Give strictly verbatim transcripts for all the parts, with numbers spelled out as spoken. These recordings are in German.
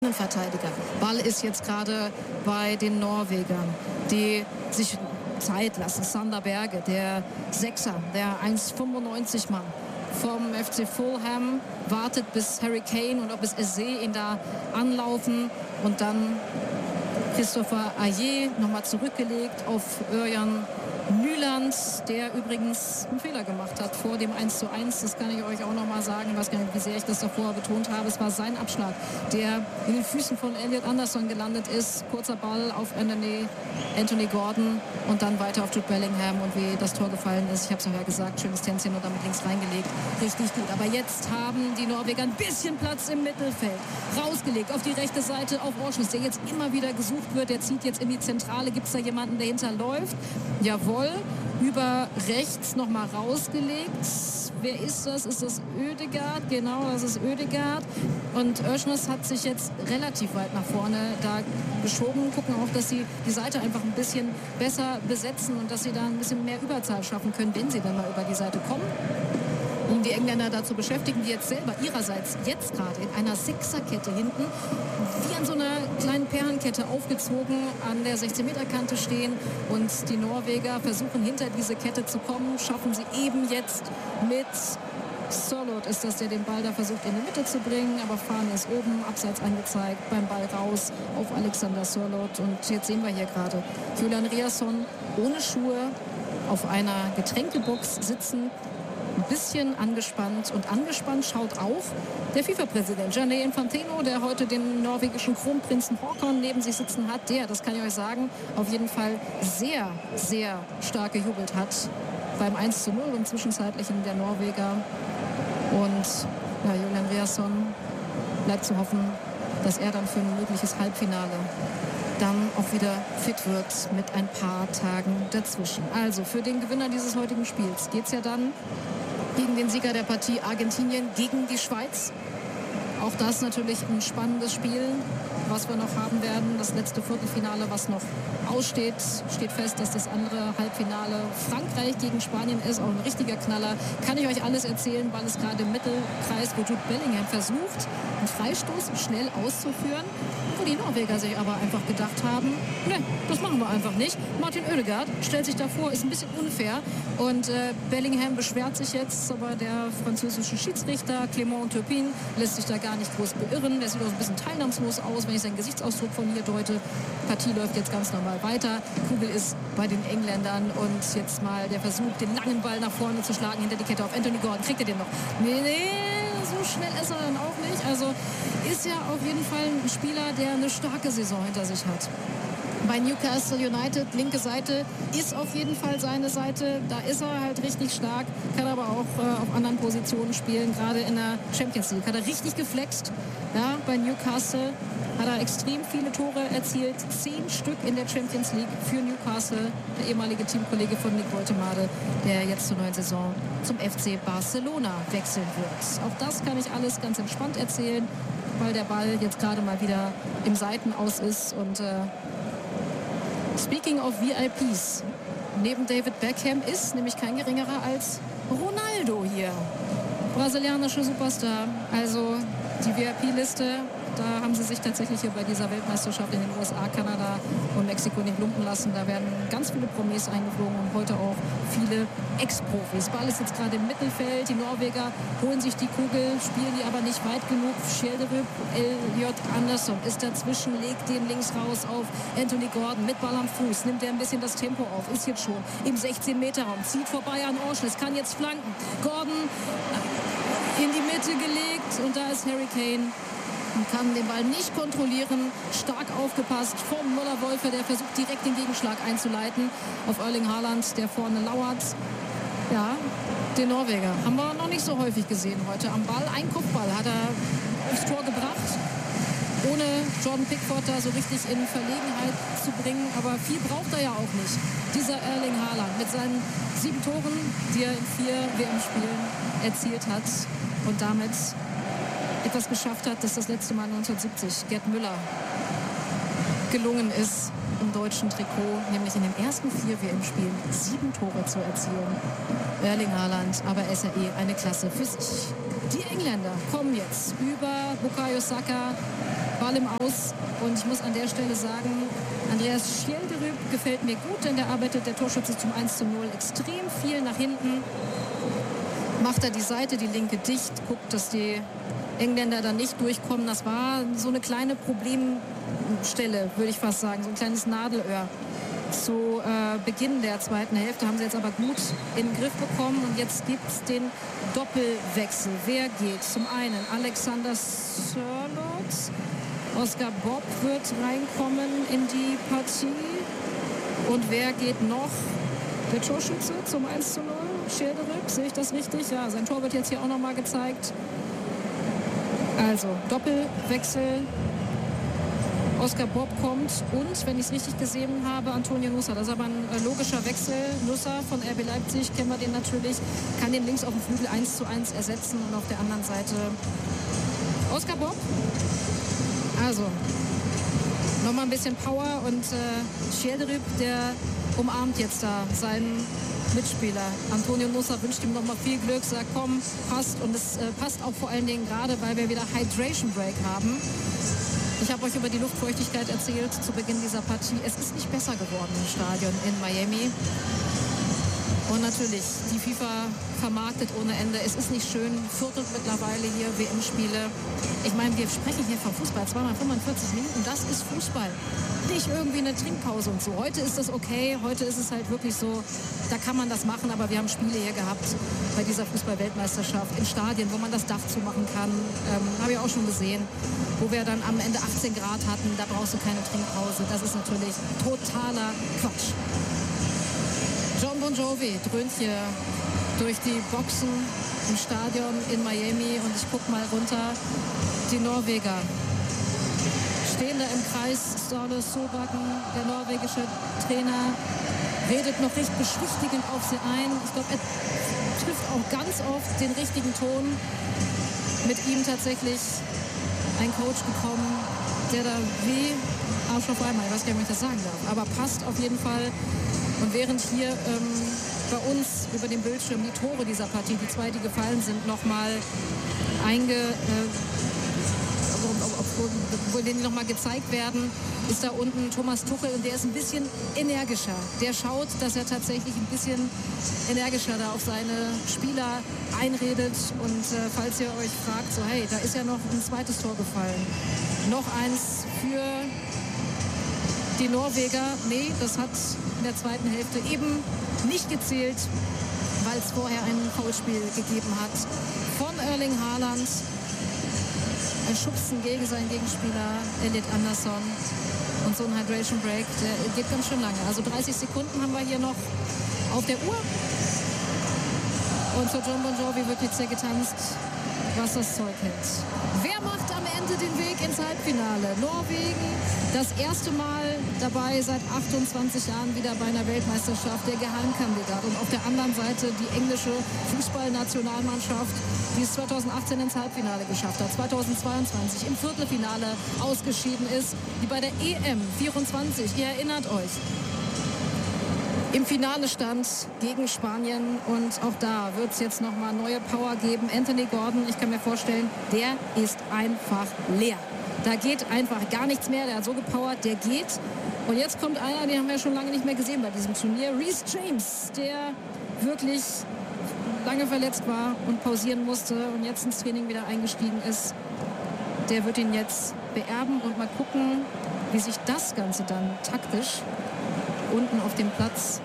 Verteidiger. Ball ist jetzt gerade bei den Norwegern, die sich Zeit lassen. Sander Berge, der Sechser, der eins Komma fünfundneunzig Mann vom F C Fulham, wartet bis Harry Kane und ob es Eze ihn da anlaufen und dann Christopher Ajer nochmal zurückgelegt auf Örjan Nyland, der übrigens einen Fehler gemacht hat vor dem eins zu eins. Das kann ich euch auch noch mal sagen. Ich weiß gar nicht, wie sehr ich das davor betont habe. Es war sein Abschlag, der in den Füßen von Elliot Anderson gelandet ist. Kurzer Ball auf Anthony, Anthony Gordon und dann weiter auf Jude Bellingham. Und wie das Tor gefallen ist, ich habe es ja gesagt, schönes Tänzchen und damit links reingelegt. Richtig gut. Aber jetzt haben die Norweger ein bisschen Platz im Mittelfeld. Rausgelegt auf die rechte Seite auf Orsnes, der jetzt immer wieder gesucht wird. Der zieht jetzt in die Zentrale. Gibt es da jemanden, der hinterläuft? Jawohl. Über rechts nochmal rausgelegt. Wer ist das? Ist das Ødegaard? Genau, das ist Ødegaard. Und Orsnes hat sich jetzt relativ weit nach vorne da geschoben. Gucken auch, dass sie die Seite einfach ein bisschen besser besetzen und dass sie da ein bisschen mehr Überzahl schaffen können, wenn sie dann mal über die Seite kommen. Um die Engländer dazu beschäftigen, die jetzt selber ihrerseits jetzt gerade in einer Sechserkette hinten wie an so einer kleinen Perlenkette aufgezogen an der sechzehn Meter Kante stehen und die Norweger versuchen hinter diese Kette zu kommen, schaffen sie eben jetzt mit Sørloth ist das, der den Ball da versucht in die Mitte zu bringen, aber Fahne ist oben, abseits angezeigt, beim Ball raus auf Alexander Sørloth und jetzt sehen wir hier gerade Julian Riasson ohne Schuhe auf einer Getränkebox sitzen. Ein bisschen angespannt und angespannt schaut auch der FIFA-Präsident Gianni Infantino, der heute den norwegischen Kronprinzen Haakon neben sich sitzen hat, der, das kann ich euch sagen, auf jeden Fall sehr, sehr stark gejubelt hat beim eins zu null und zwischenzeitlichen der Norweger. Und ja, Julian Riasson bleibt zu hoffen, dass er dann für ein mögliches Halbfinale dann auch wieder fit wird mit ein paar Tagen dazwischen. Also für den Gewinner dieses heutigen Spiels geht es ja dann gegen den Sieger der Partie Argentinien gegen die Schweiz. Auch das natürlich ein spannendes Spiel, was wir noch haben werden. Das letzte Viertelfinale, was noch aussteht, steht fest, dass das andere Halbfinale Frankreich gegen Spanien ist. Auch ein richtiger Knaller. Kann ich euch alles erzählen, weil es gerade im Mittelkreis, wo Jude Bellingham versucht, einen Freistoß schnell auszuführen, wo die Norweger sich aber einfach gedacht haben, ne, das machen wir einfach nicht. Martin Ødegaard stellt sich davor, ist ein bisschen unfair und äh, Bellingham beschwert sich jetzt, aber der französische Schiedsrichter Clément Turpin lässt sich da gar nicht groß beirren. Der sieht auch ein bisschen teilnahmslos aus, wenn ich seinen Gesichtsausdruck von hier deute. Die Partie läuft jetzt ganz normal weiter. Kugel ist bei den Engländern und jetzt mal der Versuch, den langen Ball nach vorne zu schlagen hinter die Kette auf Anthony Gordon. Kriegt er den noch? Nee, nee, so schnell ist er dann auch nicht. Also ist ja auf jeden Fall ein Spieler, der eine starke Saison hinter sich hat. Bei Newcastle United, linke Seite, ist auf jeden Fall seine Seite. Da ist er halt richtig stark, kann aber auch äh, auf anderen Positionen spielen, gerade in der Champions League. Hat er richtig geflext. Ja, bei Newcastle hat er extrem viele Tore erzielt. Zehn Stück in der Champions League für Newcastle. Der ehemalige Teamkollege von Nick Woltemade, der jetzt zur neuen Saison zum F C Barcelona wechseln wird. Auch das kann ich alles ganz entspannt erzählen, weil der Ball jetzt gerade mal wieder im Seitenaus ist und äh, Speaking of V I Ps, neben David Beckham ist nämlich kein geringerer als Ronaldo hier. Brasilianischer Superstar. Also die V I P-Liste, da haben sie sich tatsächlich hier bei dieser Weltmeisterschaft in den U S A, Kanada und Mexiko nicht lumpen lassen. Da werden ganz viele Promis eingeflogen und heute auch viele Ex-Profis. Ball ist jetzt gerade im Mittelfeld. Die Norweger holen sich die Kugel, spielen die aber nicht weit genug. Schjelderup, Elliot Anderson ist dazwischen, legt den links raus auf Anthony Gordon mit Ball am Fuß. Nimmt er ein bisschen das Tempo auf, ist jetzt schon im sechzehn Meter Raum, zieht vorbei an Orsnes, kann jetzt flanken. Gordon in die Mitte gelegt und da ist Harry Kane und kann den Ball nicht kontrollieren. Stark aufgepasst vom Müller-Wolfe, der versucht direkt den Gegenschlag einzuleiten auf Erling Haaland, der vorne lauert. Ja, den Norweger haben wir noch nicht so häufig gesehen heute am Ball. Ein Kopfball hat er aufs Tor gebracht, ohne Jordan Pickford da so richtig in Verlegenheit zu bringen. Aber viel braucht er ja auch nicht. Dieser Erling Haaland mit seinen sieben Toren, die er in vier W M-Spielen erzielt hat und damit etwas geschafft hat, das das letzte Mal neunzehnhundertsiebzig Gerd Müller gelungen ist im deutschen Trikot, nämlich in den ersten vier W M-Spielen sieben Tore zu erzielen. Erling Haaland, aber er ist ja eh eine Klasse für sich. Die Engländer kommen jetzt über Bukayo Saka Ball im Aus. Und ich muss an der Stelle sagen, Andreas Schjelderup gefällt mir gut, denn der arbeitet, der Torschütze, zum eins zu null extrem viel nach hinten. Macht er die Seite, die linke dicht, guckt, dass die Engländer da nicht durchkommen. Das war so eine kleine Problemstelle, würde ich fast sagen, so ein kleines Nadelöhr. Zu äh, Beginn der zweiten Hälfte haben sie jetzt aber gut in den Griff bekommen. Und jetzt gibt es den Doppelwechsel. Wer geht? Zum einen Alexander Sørloth. Oscar Bob wird reinkommen in die Partie. Und wer geht noch? Der Torschütze zum eins zu null. Schjelderup, sehe ich das richtig? Ja, sein Tor wird jetzt hier auch nochmal gezeigt. Also Doppelwechsel. Oscar Bob kommt und, wenn ich es richtig gesehen habe, Antonio Nusa. Das ist aber ein äh, logischer Wechsel. Nusa von R B Leipzig, kennen wir den natürlich, kann den links auf dem Flügel eins zu eins ersetzen und auf der anderen Seite Oscar Bob. Also, nochmal ein bisschen Power und äh, Schjelderup, der umarmt jetzt da seinen Mitspieler. Antonio Nusa wünscht ihm nochmal viel Glück, sagt komm, passt. Und es äh, passt auch vor allen Dingen gerade, weil wir wieder Hydration Break haben. Ich habe euch über die Luftfeuchtigkeit erzählt zu Beginn dieser Partie. Es ist nicht besser geworden im Stadion in Miami. Und natürlich, die FIFA vermarktet ohne Ende. Es ist nicht schön, viertelt mittlerweile hier W M-Spiele. Ich meine, wir sprechen hier von Fußball, zweimal fünfundvierzig Minuten, das ist Fußball. Nicht irgendwie eine Trinkpause und so. Heute ist das okay, heute ist es halt wirklich so, da kann man das machen, aber wir haben Spiele hier gehabt bei dieser Fußball-Weltmeisterschaft in Stadien, wo man das Dach zumachen kann. Ähm, habe ich auch schon gesehen, wo wir dann am Ende achtzehn Grad hatten, da brauchst du keine Trinkpause. Das ist natürlich totaler Quatsch. Jon Bon Jovi dröhnt hier durch die Boxen im Stadion in Miami und ich guck mal runter. Die Norweger stehen da im Kreis. Ståle Solbakken, der norwegische Trainer, redet noch recht beschwichtigend auf sie ein. Ich glaube, er trifft auch ganz oft den richtigen Ton. Mit ihm tatsächlich ein Coach gekommen, der da wie Arsch auf einmal, ich weiß gar nicht, ob ich das sagen darf, aber passt auf jeden Fall. Und während hier ähm, bei uns über dem Bildschirm die Tore dieser Partie, die zwei, die gefallen sind, nochmal einge... Äh, obwohl denen nochmal gezeigt werden, ist da unten Thomas Tuchel und der ist ein bisschen energischer. Der schaut, dass er tatsächlich ein bisschen energischer da auf seine Spieler einredet. Und äh, falls ihr euch fragt, so hey, da ist ja noch ein zweites Tor gefallen. Noch eins für die Norweger. Nee, das hat in der zweiten Hälfte eben nicht gezählt, weil es vorher ein Foulspiel gegeben hat von Erling Haaland. Ein Schubsen gegen seinen Gegenspieler Elliot Anderson. Und so ein Hydration Break, der geht ganz schön lange. Also dreißig Sekunden haben wir hier noch auf der Uhr. Und für Jon Bon Jovi wird jetzt hier getanzt, was das Zeug hält. Wer macht am Ende den Weg ins Halbfinale? Norwegen, das erste Mal dabei seit achtundzwanzig Jahren wieder bei einer Weltmeisterschaft, der Geheimkandidat. Und auf der anderen Seite die englische Fußballnationalmannschaft, die es zweitausendachtzehn ins Halbfinale geschafft hat, zweitausendzweiundzwanzig im Viertelfinale ausgeschieden ist, die bei der E M vierundzwanzig, ihr erinnert euch, im Finale stand gegen Spanien. Und auch da wird es jetzt nochmal neue Power geben. Anthony Gordon, ich kann mir vorstellen, der ist einfach leer. Da geht einfach gar nichts mehr. Der hat so gepowert, der geht. Und jetzt kommt einer, den haben wir schon lange nicht mehr gesehen bei diesem Turnier. Reece James, der wirklich lange verletzt war und pausieren musste und jetzt ins Training wieder eingestiegen ist. Der wird ihn jetzt beerben und mal gucken, wie sich das Ganze dann taktisch unten auf dem Platz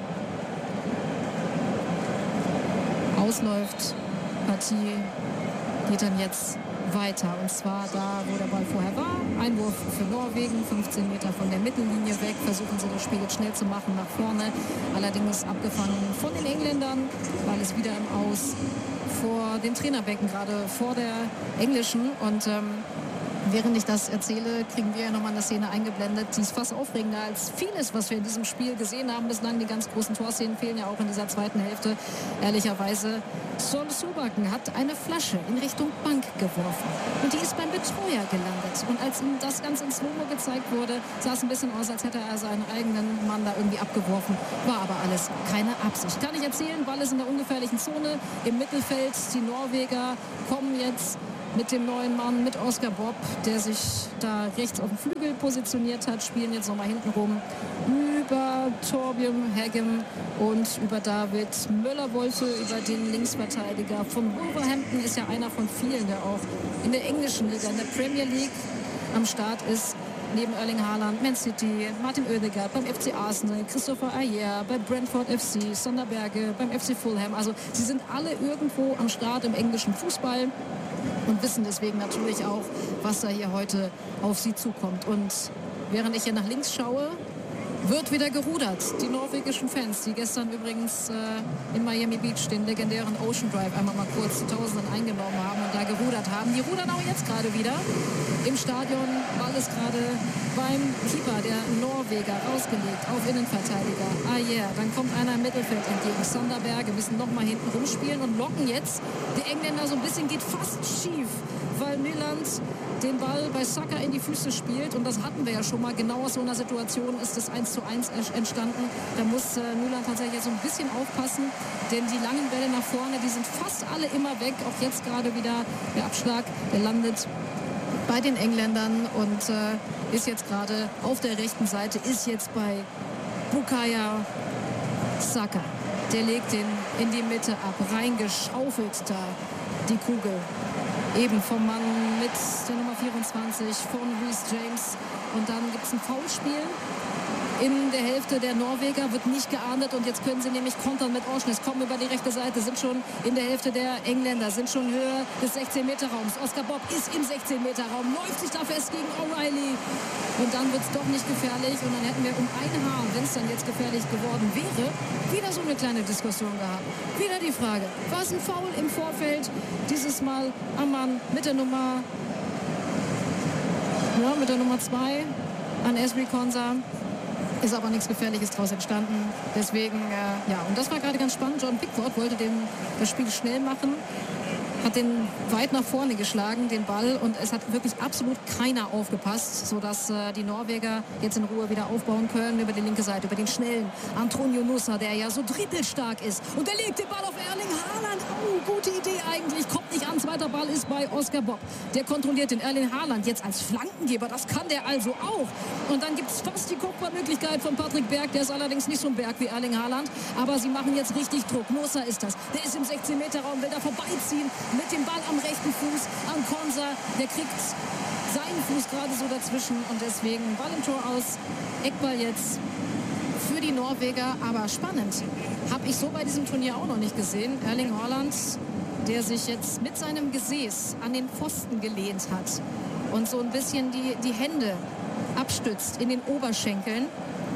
ausläuft. Partie geht dann jetzt weiter. Und zwar da, wo der Ball vorher war. Einwurf für Norwegen, fünfzehn Meter von der Mittellinie weg. Versuchen sie das Spiel jetzt schnell zu machen nach vorne. Allerdings abgefangen von den Engländern. Ball ist wieder im Aus vor den Trainerbecken, gerade vor der englischen. Und ähm, während ich das erzähle, kriegen wir ja nochmal eine Szene eingeblendet. Die ist fast aufregender als vieles, was wir in diesem Spiel gesehen haben. Bislang die ganz großen Torszenen fehlen ja auch in dieser zweiten Hälfte. Ehrlicherweise, Ståle Solbakken hat eine Flasche in Richtung Bank geworfen. Und die ist beim Betreuer gelandet. Und als ihm das Ganze in Slow-Mo gezeigt wurde, sah es ein bisschen aus, als hätte er seinen eigenen Mann da irgendwie abgeworfen. War aber alles keine Absicht. Kann ich erzählen, Ball ist in der ungefährlichen Zone im Mittelfeld. Die Norweger kommen jetzt mit dem neuen Mann, mit Oscar Bob, der sich da rechts auf dem Flügel positioniert hat, spielen jetzt nochmal hinten rum über Torbjörn Haggem und über David Müller-Wolfe, über den Linksverteidiger von Wolverhampton, ist ja einer von vielen, der auch in der englischen Liga, in der Premier League am Start ist. Neben Erling Haaland, Man City, Martin Odegaard beim F C Arsenal, Christopher Ajer bei Brentford F C, Sander Berge beim F C Fulham. Also sie sind alle irgendwo am Start im englischen Fußball und wissen deswegen natürlich auch, was da hier heute auf sie zukommt. Und während ich hier nach links schaue, wird wieder gerudert. Die norwegischen Fans, die gestern übrigens äh, in Miami Beach den legendären Ocean Drive einmal mal kurz zu Tausenden eingenommen haben und da gerudert haben. Die rudern auch jetzt gerade wieder im Stadion. Ball ist gerade beim Keeper, der Norweger, rausgelegt auf Innenverteidiger. Ah yeah, dann kommt einer im Mittelfeld entgegen. Sander Berge müssen noch mal hinten rumspielen und locken jetzt. Die Engländer so ein bisschen, geht fast schief, weil Nyland den Ball bei Saka in die Füße spielt. Und das hatten wir ja schon mal. Genau aus so einer Situation ist das eins zu eins entstanden. Da muss äh, Nyland tatsächlich jetzt so ein bisschen aufpassen. Denn die langen Bälle nach vorne, die sind fast alle immer weg. Auch jetzt gerade wieder der Abschlag, der landet bei den Engländern und äh, ist jetzt gerade auf der rechten Seite, ist jetzt bei Bukayo Saka. Der legt den in die Mitte ab, reingeschaufelt da die Kugel. Eben vom Mann mit der Nummer vierundzwanzig von Reece James. Und dann gibt es ein Foulspiel in der Hälfte der Norweger, wird nicht geahndet und jetzt können sie nämlich kontern mit Orsnes, kommen über die rechte Seite, sind schon in der Hälfte der Engländer, sind schon höher des sechzehn Meter Raums. Oscar Bob ist im sechzehn Meter Raum, läuft sich da fest gegen O'Reilly und dann wird es doch nicht gefährlich und dann hätten wir um ein Haar, wenn es dann jetzt gefährlich geworden wäre, wieder so eine kleine Diskussion gehabt. Wieder die Frage, war es ein Foul im Vorfeld? Dieses Mal am Mann mit der Nummer ja, mit der Nummer zwei an Ezri Konsa. Ist aber nichts Gefährliches daraus entstanden. Deswegen, äh, ja, und das war gerade ganz spannend. John Pickford wollte den, das Spiel schnell machen, hat den weit nach vorne geschlagen, den Ball. Und es hat wirklich absolut keiner aufgepasst, sodass äh, die Norweger jetzt in Ruhe wieder aufbauen können über die linke Seite, über den schnellen Antonio Nusa, der ja so dribbelstark ist. Und der legt den Ball auf Erling Haaland. Oh, gute Idee eigentlich. Kommt nicht an. Zweiter Ball ist bei Oscar Bob. Der kontrolliert den Erling Haaland jetzt als Flankengeber. Das kann der also auch. Und dann gibt es fast die Kopfballmöglichkeit von Patrick Berg. Der ist allerdings nicht so ein Berg wie Erling Haaland. Aber sie machen jetzt richtig Druck. Nusa ist das. Der ist im sechzehn Meter Raum, will da vorbeiziehen mit dem Ball am rechten Fuß an Konsa. Der kriegt seinen Fuß gerade so dazwischen. Und deswegen Ball im Tor aus. Eckball jetzt für die Norweger. Aber spannend. Habe ich so bei diesem Turnier auch noch nicht gesehen. Erling Haaland, der sich jetzt mit seinem Gesäß an den Pfosten gelehnt hat und so ein bisschen die, die Hände abstützt in den Oberschenkeln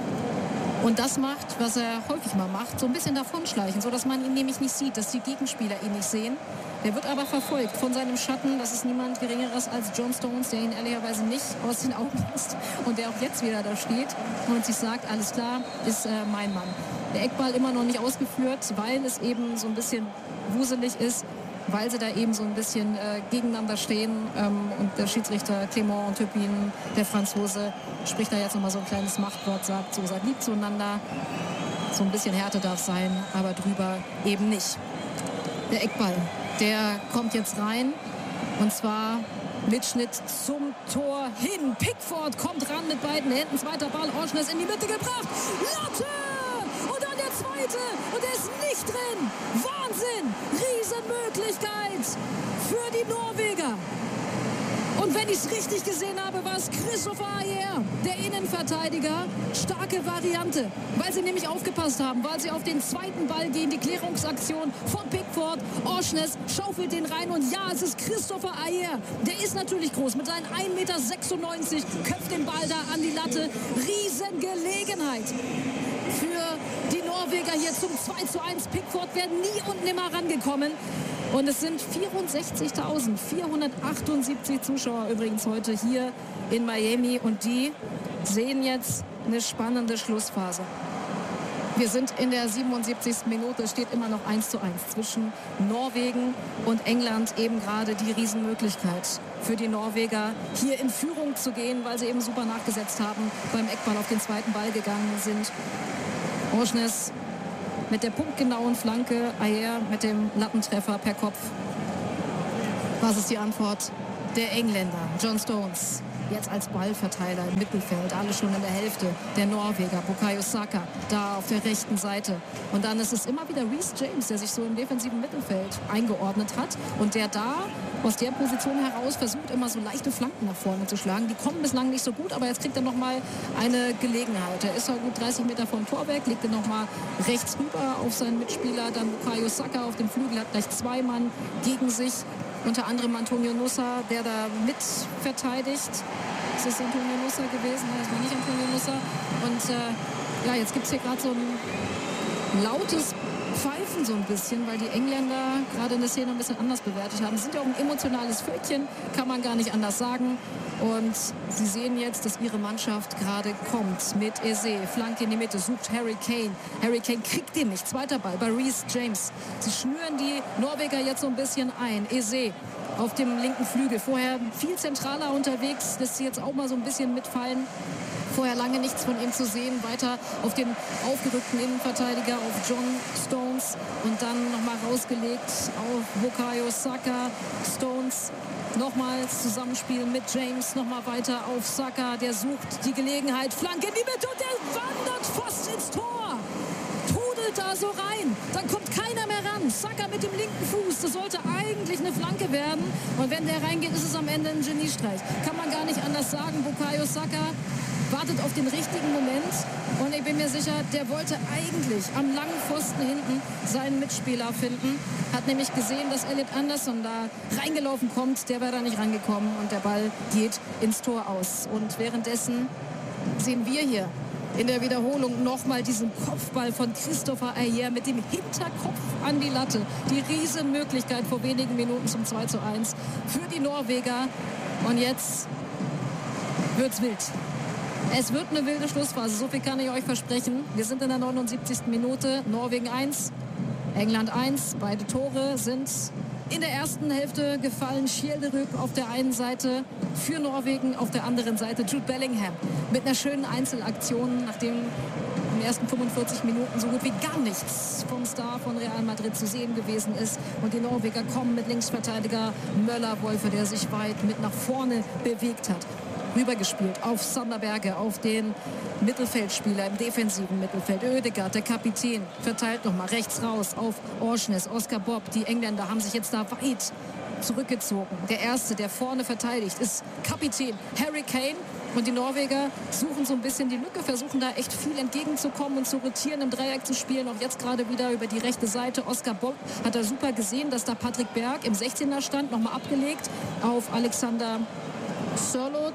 und das macht, was er häufig mal macht, so ein bisschen davonschleichen, sodass man ihn nämlich nicht sieht, dass die Gegenspieler ihn nicht sehen. Der wird aber verfolgt von seinem Schatten. Das ist niemand Geringeres als John Stones, der ihn ehrlicherweise nicht aus den Augen lässt und der auch jetzt wieder da steht und sich sagt, alles klar, ist äh, mein Mann. Der Eckball immer noch nicht ausgeführt, weil es eben so ein bisschen wuselig ist, weil sie da eben so ein bisschen äh, gegeneinander stehen. Ähm, und der Schiedsrichter Clément Turpin, der Franzose, spricht da jetzt nochmal so ein kleines Machtwort, sagt, so seid lieb zueinander. So ein bisschen Härte darf sein, aber drüber eben nicht. Der Eckball, der kommt jetzt rein. Und zwar mit Schnitt zum Tor hin. Pickford kommt ran mit beiden Händen. Zweiter Ball, Orsnes in die Mitte gebracht. Latte! Und dann der zweite. Und er ist nicht drin. Wahnsinn! Riesenmöglichkeit für die Norweger. Und wenn ich es richtig gesehen habe, war es Christopher Ajer, der Innenverteidiger. Starke Variante, weil sie nämlich aufgepasst haben, weil sie auf den zweiten Ball gehen. Die Klärungsaktion von Pickford. Orsnes schaufelt den rein und ja, es ist Christopher Ajer. Der ist natürlich groß mit seinen ein Meter sechsundneunzig, köpft den Ball da an die Latte. Riesengelegenheit für die Norweger hier zum zwei zu eins. Pickford wäre nie und nimmer rangekommen. Und es sind vierundsechzigtausendvierhundertachtundsiebzig Zuschauer übrigens heute hier in Miami. Und die sehen jetzt eine spannende Schlussphase. Wir sind in der siebenundsiebzigsten Minute. Es steht immer noch eins zu eins zwischen Norwegen und England. Eben gerade die Riesenmöglichkeit für die Norweger, hier in Führung zu gehen, weil sie eben super nachgesetzt haben, beim Eckball auf den zweiten Ball gegangen sind. Orsnes mit der punktgenauen Flanke, Ajer mit dem Lattentreffer per Kopf. Was ist die Antwort der Engländer? John Stones jetzt als Ballverteiler im Mittelfeld, alle schon in der Hälfte. Der Norweger, Bukayo Saka, da auf der rechten Seite. Und dann ist es immer wieder Reece James, der sich so im defensiven Mittelfeld eingeordnet hat und der da aus der Position heraus versucht, immer so leichte Flanken nach vorne zu schlagen. Die kommen bislang nicht so gut, aber jetzt kriegt er nochmal eine Gelegenheit. Er ist halt gut dreißig Meter vom Tor weg, legt er nochmal rechts rüber auf seinen Mitspieler. Dann Bukayo Saka auf dem Flügel, hat gleich zwei Mann gegen sich. Unter anderem Antonio Nusa, der da mit verteidigt. Ist das Antonio Nusa gewesen? Nein, das war nicht Antonio Nusa. Und äh, ja, jetzt gibt es hier gerade so ein lautes Pfeifen so ein bisschen, weil die Engländer gerade in der Szene ein bisschen anders bewertet haben. Sie sind ja auch ein emotionales Völkchen, kann man gar nicht anders sagen. Und sie sehen jetzt, dass ihre Mannschaft gerade kommt mit Eze. Flanke in die Mitte, sucht Harry Kane. Harry Kane kriegt den nicht. Zweiter Ball bei Reece James. Sie schnüren die Norweger jetzt so ein bisschen ein. Eze auf dem linken Flügel. Vorher viel zentraler unterwegs, lässt sie jetzt auch mal so ein bisschen mitfallen. Vorher lange nichts von ihm zu sehen. Weiter auf den aufgerückten Innenverteidiger, auf John Stones. Und dann nochmal rausgelegt auf Bukayo Saka. Stones nochmals zusammenspielen mit James. Nochmal weiter auf Saka. Der sucht die Gelegenheit. Flanke in die Mitte und der wandert fast ins Tor. Trudelt da so rein. Dann kommt keiner mehr ran. Saka mit dem linken Fuß. Das sollte eigentlich eine Flanke werden. Und wenn der reingeht, ist es am Ende ein Geniestreich. Kann man gar nicht anders sagen. Bukayo Saka wartet auf den richtigen Moment und ich bin mir sicher, der wollte eigentlich am langen Pfosten hinten seinen Mitspieler finden. Hat nämlich gesehen, dass Elliot Anderson da reingelaufen kommt. Der wäre da nicht rangekommen und der Ball geht ins Tor aus. Und währenddessen sehen wir hier in der Wiederholung nochmal diesen Kopfball von Christopher Ajer mit dem Hinterkopf an die Latte. Die Riesenmöglichkeit vor wenigen Minuten zum zwei zu eins für die Norweger. Und jetzt wird's wild. Es wird eine wilde Schlussphase, so viel kann ich euch versprechen. Wir sind in der neunundsiebzigsten Minute. Norwegen eins, England eins. Beide Tore sind in der ersten Hälfte gefallen. Schjelderup auf der einen Seite für Norwegen, auf der anderen Seite Jude Bellingham mit einer schönen Einzelaktion, nachdem in den ersten fünfundvierzig Minuten so gut wie gar nichts vom Star von Real Madrid zu sehen gewesen ist. Und die Norweger kommen mit Linksverteidiger Möller-Wolfe, der sich weit mit nach vorne bewegt hat. Rübergespielt auf Sander Berge, auf den Mittelfeldspieler im defensiven Mittelfeld. Ødegaard, der Kapitän, verteilt nochmal rechts raus auf Orsnes, Oscar Bob. Die Engländer haben sich jetzt da weit zurückgezogen. Der Erste, der vorne verteidigt, ist Kapitän Harry Kane. Und die Norweger suchen so ein bisschen die Lücke, versuchen da echt viel entgegenzukommen und zu rotieren, im Dreieck zu spielen. Auch jetzt gerade wieder über die rechte Seite. Oscar Bob hat da super gesehen, dass da Patrick Berg im sechzehner stand, nochmal abgelegt auf Alexander Sørloth,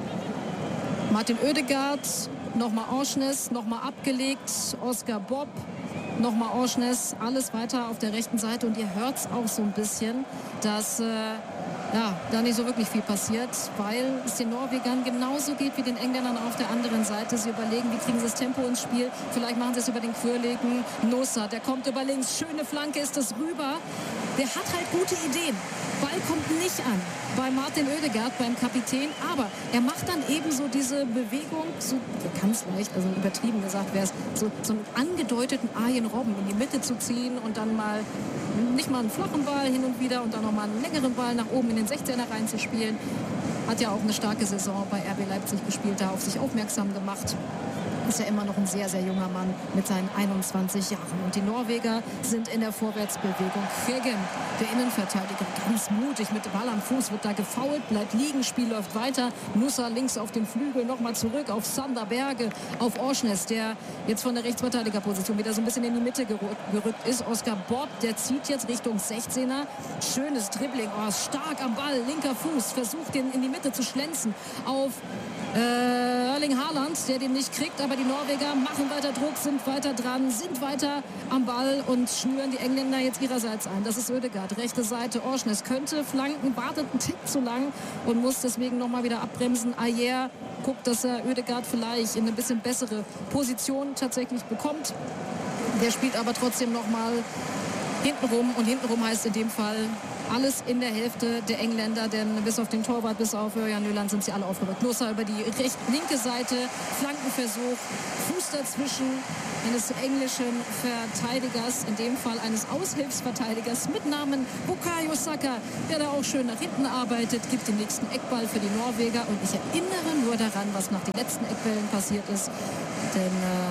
Martin Ødegaard, nochmal Orsnes, nochmal abgelegt, Oscar Bob, nochmal Orsnes, alles weiter auf der rechten Seite. Und ihr hört es auch so ein bisschen, dass äh, ja, da nicht so wirklich viel passiert, weil es den Norwegern genauso geht wie den Engländern auf der anderen Seite. Sie überlegen, wie kriegen sie das Tempo ins Spiel. Vielleicht machen sie es über den quirligen Nusa. Der kommt über links. Schöne Flanke ist das rüber. Der hat halt gute Ideen. Ball kommt nicht an bei Martin Ødegaard, beim Kapitän. Aber er macht dann eben so diese Bewegung, so ganz leicht, also übertrieben gesagt wäre es, so, so einen angedeuteten Arjen Robben in die Mitte zu ziehen und dann mal nicht mal einen flachen Ball hin und wieder und dann nochmal einen längeren Ball nach oben in den sechzehner reinzuspielen. Hat ja auch eine starke Saison bei R B Leipzig gespielt, da auf sich aufmerksam gemacht. Ist ja immer noch ein sehr, sehr junger Mann mit seinen einundzwanzig Jahren. Und die Norweger sind in der Vorwärtsbewegung. Hegen, der Innenverteidiger, ganz mutig mit Ball am Fuß, wird da gefoult, bleibt liegen, Spiel läuft weiter. Nusa links auf dem Flügel, nochmal zurück auf Sander Berge, auf Orsnes, der jetzt von der Rechtsverteidigerposition wieder so ein bisschen in die Mitte gerückt ist. Oscar Bob, der zieht jetzt Richtung sechzehner. Schönes Dribbling, oh, stark am Ball, linker Fuß, versucht den in die Mitte zu schlänzen auf äh, Erling Haaland, der den nicht kriegt, aber die Norweger machen weiter Druck, sind weiter dran, sind weiter am Ball und schnüren die Engländer jetzt ihrerseits ein. Das ist Ødegaard, rechte Seite. Orsnes könnte flanken, wartet einen Tick zu lang und muss deswegen nochmal wieder abbremsen. Ajer guckt, dass er Ødegaard vielleicht in eine bisschen bessere Position tatsächlich bekommt. Der spielt aber trotzdem nochmal hintenrum. Und hintenrum heißt in dem Fall alles in der Hälfte der Engländer, denn bis auf den Torwart, bis auf Jan Nyland sind sie alle aufgerückt. Nusa über die recht, linke Seite, Flankenversuch, Fuß dazwischen eines englischen Verteidigers, in dem Fall eines Aushilfsverteidigers mit Namen Bukayo Saka, der da auch schön nach hinten arbeitet, gibt den nächsten Eckball für die Norweger. Und ich erinnere nur daran, was nach den letzten Eckbällen passiert ist, denn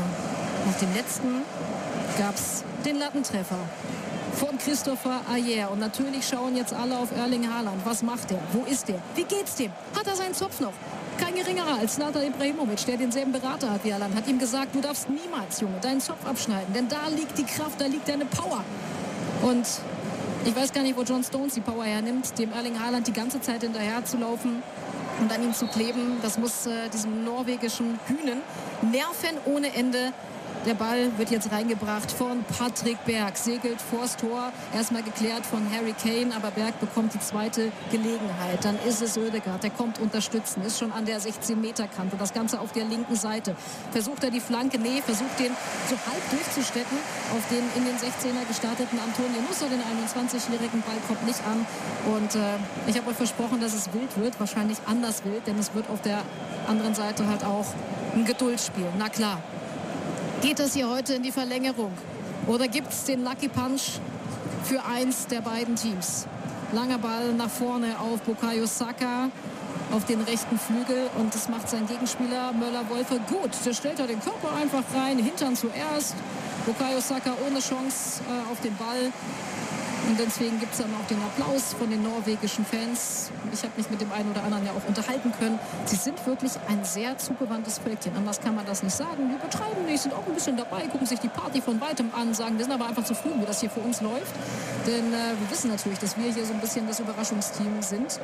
äh, nach dem letzten gab es den Lattentreffer von Christopher Ajer. Und natürlich schauen jetzt alle auf Erling Haaland. Was macht er? Wo ist er? Wie geht's dem? Hat er seinen Zopf noch? Kein geringerer als Zlatan Ibrahimovic, der denselben Berater hat wie Haaland, hat ihm gesagt, du darfst niemals, Junge, deinen Zopf abschneiden. Denn da liegt die Kraft, da liegt deine Power. Und ich weiß gar nicht, wo John Stones die Power hernimmt, dem Erling Haaland die ganze Zeit hinterher zu laufen und an ihm zu kleben. Das muss äh, diesem norwegischen Hühnen nerven ohne Ende. Der Ball wird jetzt reingebracht von Patrick Berg, segelt vors Tor, erstmal geklärt von Harry Kane, aber Berg bekommt die zweite Gelegenheit. Dann ist es Ødegaard, der kommt unterstützen, ist schon an der sechzehn-Meter-Kante, das Ganze auf der linken Seite. Versucht er die Flanke? Nee, versucht den so halb durchzustecken auf den in den sechzehner gestarteten Antonio Nusa, den einundzwanzigjährigen. Ball kommt nicht an und äh, ich habe euch versprochen, dass es wild wird, wahrscheinlich anders wild, denn es wird auf der anderen Seite halt auch ein Geduldsspiel. Na klar. Geht das hier heute in die Verlängerung? Oder gibt es den Lucky Punch für eins der beiden Teams? Langer Ball nach vorne auf Bukayo Saka auf den rechten Flügel. Und das macht sein Gegenspieler Möller-Wolfe gut. Der stellt da den Körper einfach rein, Hintern zuerst. Bukayo Saka ohne Chance äh, auf den Ball. Und deswegen gibt es dann auch den Applaus von den norwegischen Fans. Ich habe mich mit dem einen oder anderen ja auch unterhalten können. Sie sind wirklich ein sehr zugewandtes Völkchen. Anders kann man das nicht sagen. Die übertreiben nicht, sind auch ein bisschen dabei, gucken sich die Party von weitem an, sagen, wir sind aber einfach zufrieden, wie das hier für uns läuft. Denn äh, wir wissen natürlich, dass wir hier so ein bisschen das Überraschungsteam sind.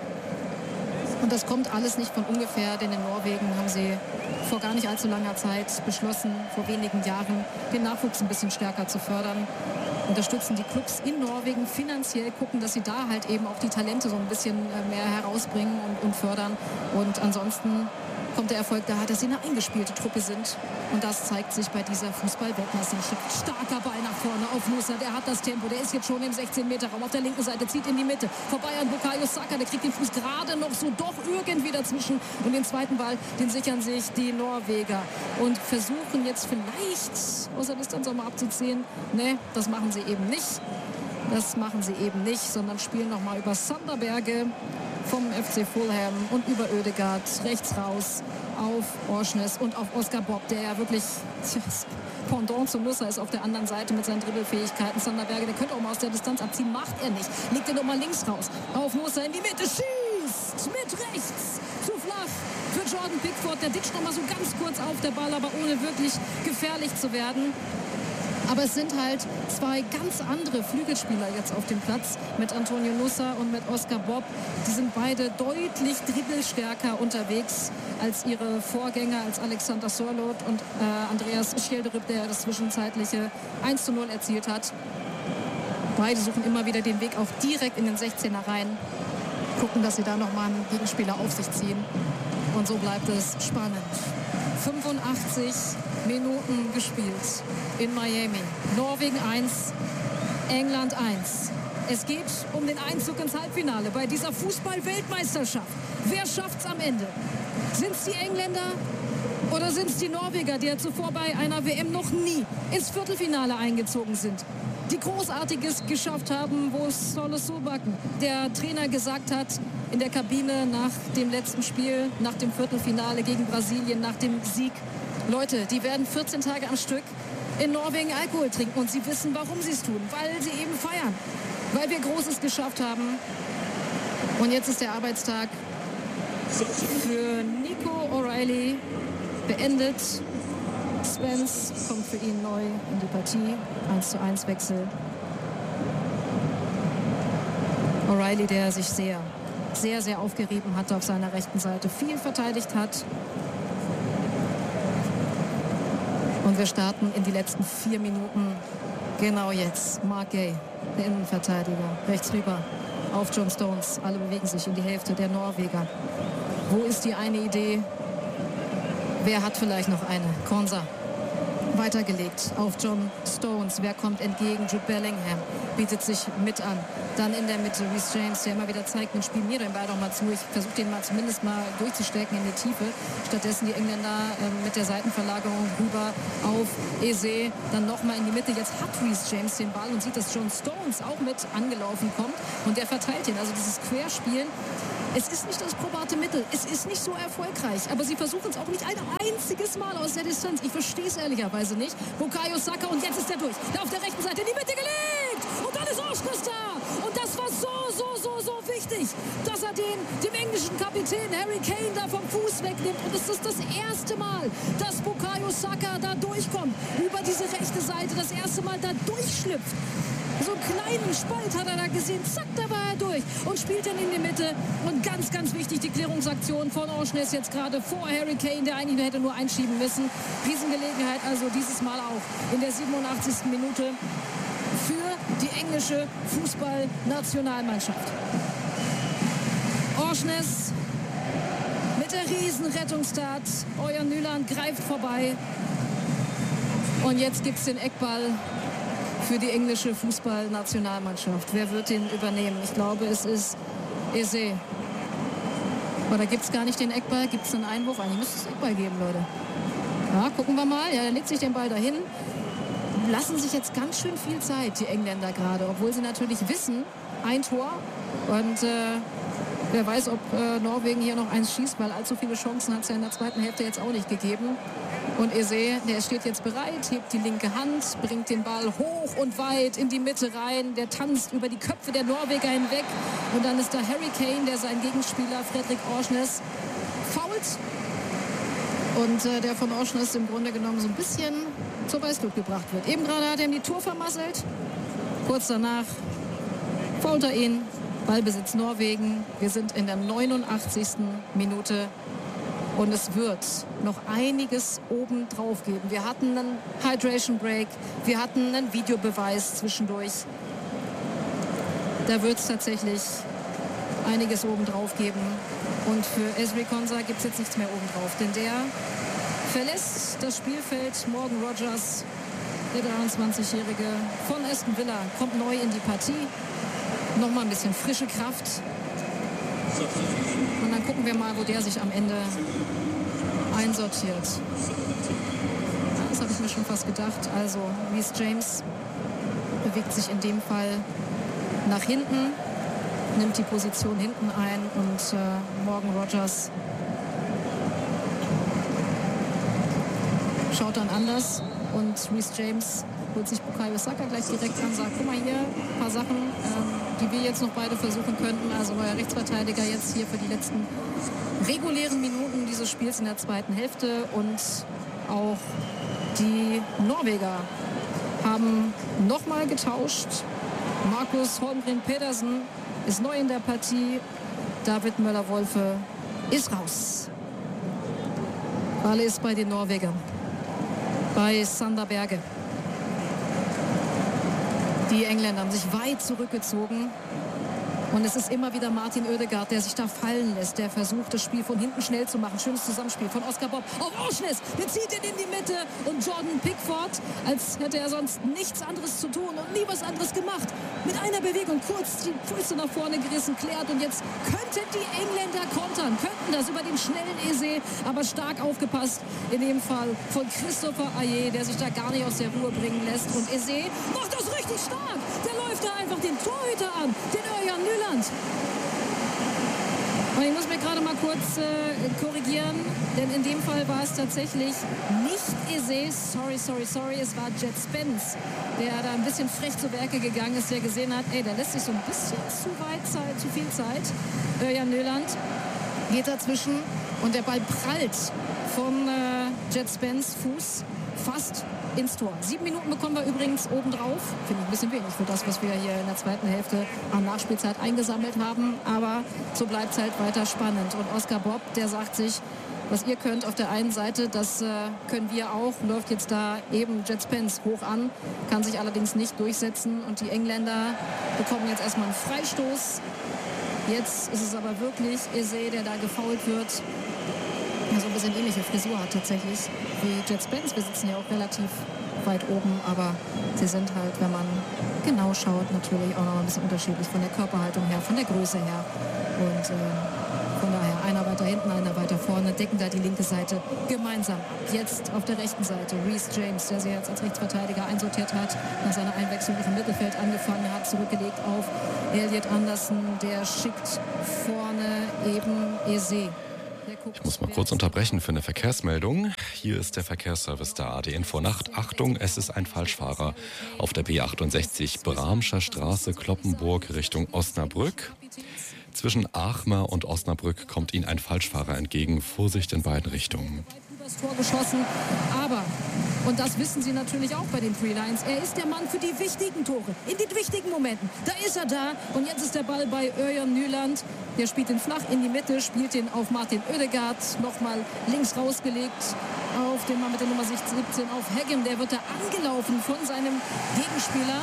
Und das kommt alles nicht von ungefähr, denn in Norwegen haben sie vor gar nicht allzu langer Zeit beschlossen, vor wenigen Jahren, den Nachwuchs ein bisschen stärker zu fördern. Unterstützen die Clubs in Norwegen finanziell, gucken, dass sie da halt eben auch die Talente so ein bisschen mehr herausbringen und, und fördern. Und ansonsten kommt der Erfolg daher, dass sie eine eingespielte Truppe sind. Und das zeigt sich bei dieser Fußball-Weltmeisterschaft. Starker Ball nach vorne auf Nusa, der hat das Tempo, der ist jetzt schon im sechzehn-Meter-Raum auf der linken Seite, zieht in die Mitte, vorbei an Bukayo Saka, der kriegt den Fuß gerade noch so doch irgendwie dazwischen. Und den zweiten Ball, den sichern sich die Norweger und versuchen jetzt vielleicht aus der Distanz auch mal abzuziehen. Ne, das machen sie eben nicht. Das machen sie eben nicht, sondern spielen nochmal über Sander Berge vom F C Fulham und über Ødegaard rechts raus auf Orsnes und auf Oscar Bob, der ja wirklich das Pendant zu Nusa ist auf der anderen Seite mit seinen Dribbelfähigkeiten. Sander Berge, der könnte auch mal aus der Distanz abziehen, macht er nicht. Legt den nochmal links raus auf Nusa in die Mitte, schießt mit rechts zu flach für Jordan Pickford. Der ditcht nochmal so ganz kurz auf der Ball, aber ohne wirklich gefährlich zu werden. Aber es sind halt zwei ganz andere Flügelspieler jetzt auf dem Platz mit Antonio Nusa und mit Oscar Bob. Die sind beide deutlich dribbelstärker unterwegs als ihre Vorgänger, als Alexander Sørloth und äh, Andreas Schjelderup, der das zwischenzeitliche eins zu null erzielt hat. Beide suchen immer wieder den Weg auch direkt in den sechzehner rein. Gucken, dass sie da nochmal einen Gegenspieler auf sich ziehen. Und so bleibt es spannend. fünfundachtzig Minuten gespielt in Miami. Norwegen eins, England eins. Es geht um den Einzug ins Halbfinale bei dieser Fußball-Weltmeisterschaft. Wer schafft's am Ende? Sind es die Engländer oder sind es die Norweger, die ja zuvor bei einer W M noch nie ins Viertelfinale eingezogen sind? Die Großartiges geschafft haben, wo es Ståle Solbakken, der Trainer, gesagt hat in der Kabine nach dem letzten Spiel, nach dem Viertelfinale gegen Brasilien, nach dem Sieg: Leute, die werden vierzehn Tage am Stück in Norwegen Alkohol trinken und sie wissen, warum sie es tun, weil sie eben feiern, weil wir Großes geschafft haben. Und jetzt ist der Arbeitstag für Nico O'Reilly beendet. Spence kommt für ihn neu in die Partie. eins zu eins Wechsel. O'Reilly, der sich sehr, sehr, sehr aufgerieben hat auf seiner rechten Seite, viel verteidigt hat. Und wir starten in die letzten vier Minuten. Genau jetzt. Mark Gay, der Innenverteidiger, rechts rüber auf John Stones. Alle bewegen sich in die Hälfte der Norweger. Wo ist die eine Idee? Wer hat vielleicht noch eine? Konsa Weitergelegt auf John Stones. Wer kommt entgegen? Jude Bellingham bietet sich mit an. Dann in der Mitte Reece James, der immer wieder zeigt, man spielt mir den Ball doch mal zu. Ich versuche den mal zumindest mal durchzustecken in die Tiefe. Stattdessen die Engländer äh, mit der Seitenverlagerung rüber auf Eze. Dann nochmal in die Mitte. Jetzt hat Reece James den Ball und sieht, dass John Stones auch mit angelaufen kommt. Und der verteilt ihn. Also dieses Querspielen. Es ist nicht das probate Mittel. Es ist nicht so erfolgreich. Aber sie versuchen es auch nicht ein einziges Mal aus der Distanz. Ich verstehe es ehrlicherweise nicht. Bukayo Saka und jetzt ist er durch. Da auf der rechten Seite in die Mitte gelegt. Und dann ist Oshnes da. Und das war so, so, so, so wichtig, dass er den, dem englischen Kapitän Harry Kane da vom Fuß wegnimmt. Und es ist das erste Mal, dass Bukayo Saka da durchkommt. Über diese rechte Seite. Das erste Mal da durchschlüpft. So einen kleinen Spalt hat er da gesehen. Zack, da war er durch und spielt dann in die Mitte. Und ganz, ganz wichtig, die Klärungsaktion von Oshnes jetzt gerade vor Harry Kane, der eigentlich hätte nur einschieben müssen. Riesengelegenheit also dieses Mal auch in der siebenundachtzigsten Minute für die englische Fußballnationalmannschaft. Oshnes mit der Riesenrettungstat. Euer Nyland greift vorbei. Und jetzt gibt es den Eckball für die englische Fußballnationalmannschaft. Wer wird den übernehmen? Ich glaube, es ist Eze. Oder gibt es gar nicht den Eckball? Gibt es einen Einwurf? Eigentlich müsste es Eckball geben, Leute. Ja, gucken wir mal. Ja, er legt sich den Ball dahin. Lassen sich jetzt ganz schön viel Zeit, die Engländer gerade. Obwohl sie natürlich wissen, ein Tor. Und äh, wer weiß, ob äh, Norwegen hier noch eins schießt, weil allzu viele Chancen hat es ja in der zweiten Hälfte jetzt auch nicht gegeben. Und Eze, der steht jetzt bereit, hebt die linke Hand, bringt den Ball hoch und weit in die Mitte rein. Der tanzt über die Köpfe der Norweger hinweg. Und dann ist da Harry Kane, der seinen Gegenspieler Fredrik Oshnes fault. Und äh, der von Oshnes im Grunde genommen so ein bisschen zur Weißglut gebracht wird. Eben gerade hat er ihm die Tour vermasselt. Kurz danach fault er ihn. Ballbesitz Norwegen. Wir sind in der neunundachtzigsten Minute. Und es wird noch einiges oben drauf geben. Wir hatten einen Hydration Break, wir hatten einen Videobeweis zwischendurch. Da wird es tatsächlich einiges oben drauf geben. Und für Ezri Konsa gibt es jetzt nichts mehr oben drauf. Denn der verlässt das Spielfeld. Morgan Rogers, der dreiundzwanzigjährige von Aston Villa, kommt neu in die Partie. Nochmal ein bisschen frische Kraft. Und dann gucken wir mal, wo der sich am Ende einsortiert. Ja, das habe ich mir schon fast gedacht. Also Reece James bewegt sich in dem Fall nach hinten, nimmt die Position hinten ein und äh, Morgan Rogers schaut dann anders. Und Reece James holt sich Bukayo Saka gleich direkt an, sagt, guck mal hier, ein paar Sachen, ähm, die wir jetzt noch beide versuchen könnten. Also neuer Rechtsverteidiger jetzt hier für die letzten regulären Minuten dieses Spiels in der zweiten Hälfte. Und auch die Norweger haben nochmal getauscht. Markus Holmgren Pedersen ist neu in der Partie. David Möller-Wolfe ist raus. Ball ist bei den Norwegern. Bei Sander Berge. Die Engländer haben sich weit zurückgezogen. Und es ist immer wieder Martin Oedegaard, der sich da fallen lässt. Der versucht, das Spiel von hinten schnell zu machen. Schönes Zusammenspiel von Oscar Bob auf Oshnes. Der zieht ihn in die Mitte. Und Jordan Pickford, als hätte er sonst nichts anderes zu tun und nie was anderes gemacht. Mit einer Bewegung kurz die Füße nach vorne gerissen, klärt. Und jetzt könnten die Engländer kontern. Könnten das über den schnellen Eze. Aber stark aufgepasst. In dem Fall von Christopher Ayer, der sich da gar nicht aus der Ruhe bringen lässt. Und Eze macht das richtig stark. Der läuft da einfach den Torhüter an. Den Örjan Nyland. Und ich muss mir gerade mal kurz äh, korrigieren, denn in dem Fall war es tatsächlich nicht Eze, sorry, sorry, sorry, es war Jet Spence, der da ein bisschen frech zu Werke gegangen ist, der gesehen hat, ey, der lässt sich so ein bisschen zu weit Zeit, zu viel Zeit. Örjan Nyland geht dazwischen und der Ball prallt von äh, Jet Spence Fuß fast ins Tor. Sieben Minuten bekommen wir übrigens obendrauf. Finde ich ein bisschen wenig für das, was wir hier in der zweiten Hälfte an Nachspielzeit eingesammelt haben. Aber so bleibt es halt weiter spannend. Und Oscar Bob, der sagt sich, was ihr könnt auf der einen Seite, das äh, können wir auch. Läuft jetzt da eben Jet Spence hoch an, kann sich allerdings nicht durchsetzen. Und die Engländer bekommen jetzt erstmal einen Freistoß. Jetzt ist es aber wirklich Eze, der da gefoult wird. so ein bisschen ähnliche Frisur hat tatsächlich wie Jet Spence. Wir sitzen ja auch relativ weit oben, aber sie sind halt, wenn man genau schaut, natürlich auch noch ein bisschen unterschiedlich von der Körperhaltung her, von der Größe her. Und äh, von daher einer weiter hinten, einer weiter vorne, decken da die linke Seite gemeinsam ab. Jetzt auf der rechten Seite Reece James, der sich jetzt als Rechtsverteidiger einsortiert hat, nach seiner Einwechslung im Mittelfeld angefangen hat, zurückgelegt auf Elliot Anderson, der schickt vorne eben Eze. Ich muss mal kurz unterbrechen für eine Verkehrsmeldung. Hier ist der Verkehrsservice der A D N vor Nacht. Achtung, es ist ein Falschfahrer auf der B achtundsechzig Bramscher Straße, Cloppenburg Richtung Osnabrück. Zwischen Achmer und Osnabrück kommt Ihnen ein Falschfahrer entgegen. Vorsicht in beiden Richtungen. Übers Tor geschossen, aber, und das wissen Sie natürlich auch bei den Three Lions, er ist der Mann für die wichtigen Tore, in den wichtigen Momenten. Da ist er da und jetzt ist der Ball bei Örjan Nyland. Der spielt ihn flach in die Mitte, spielt ihn auf Martin Oedegaard, nochmal links rausgelegt auf den Mann mit der Nummer siebzehn, auf Haggem. Der wird da angelaufen von seinem Gegenspieler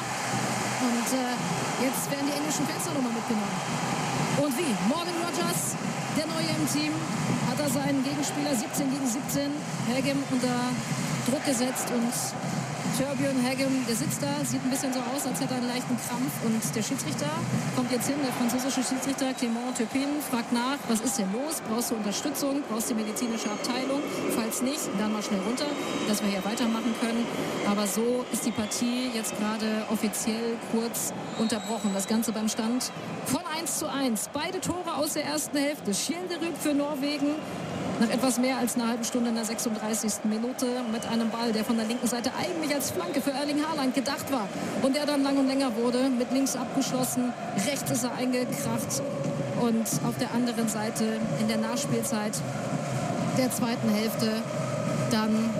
und äh, jetzt werden die englischen Fenster nochmal mitgenommen. Und wie? Morgan Rogers, der Neue im Team, hat er seinen Gegenspieler siebzehn gegen siebzehn, Haggem, unter Druck gesetzt und Torbjörn Haggem, der sitzt da, sieht ein bisschen so aus, als hätte er einen leichten Krampf und der Schiedsrichter kommt jetzt hin, der französische Schiedsrichter Clément Turpin, fragt nach, was ist denn los, brauchst du Unterstützung, brauchst du die medizinische Abteilung, falls nicht, dann mal schnell runter, dass wir hier weitermachen können, aber so ist die Partie jetzt gerade offiziell kurz unterbrochen, das Ganze beim Stand von eins zu eins, beide Tore aus der ersten Hälfte, Schjelderup für Norwegen, nach etwas mehr als einer halben Stunde in der sechsunddreißigsten Minute mit einem Ball, der von der linken Seite eigentlich als Flanke für Erling Haaland gedacht war und der dann lang und länger wurde, mit links abgeschlossen, rechts ist er eingekracht und auf der anderen Seite in der Nachspielzeit der zweiten Hälfte dann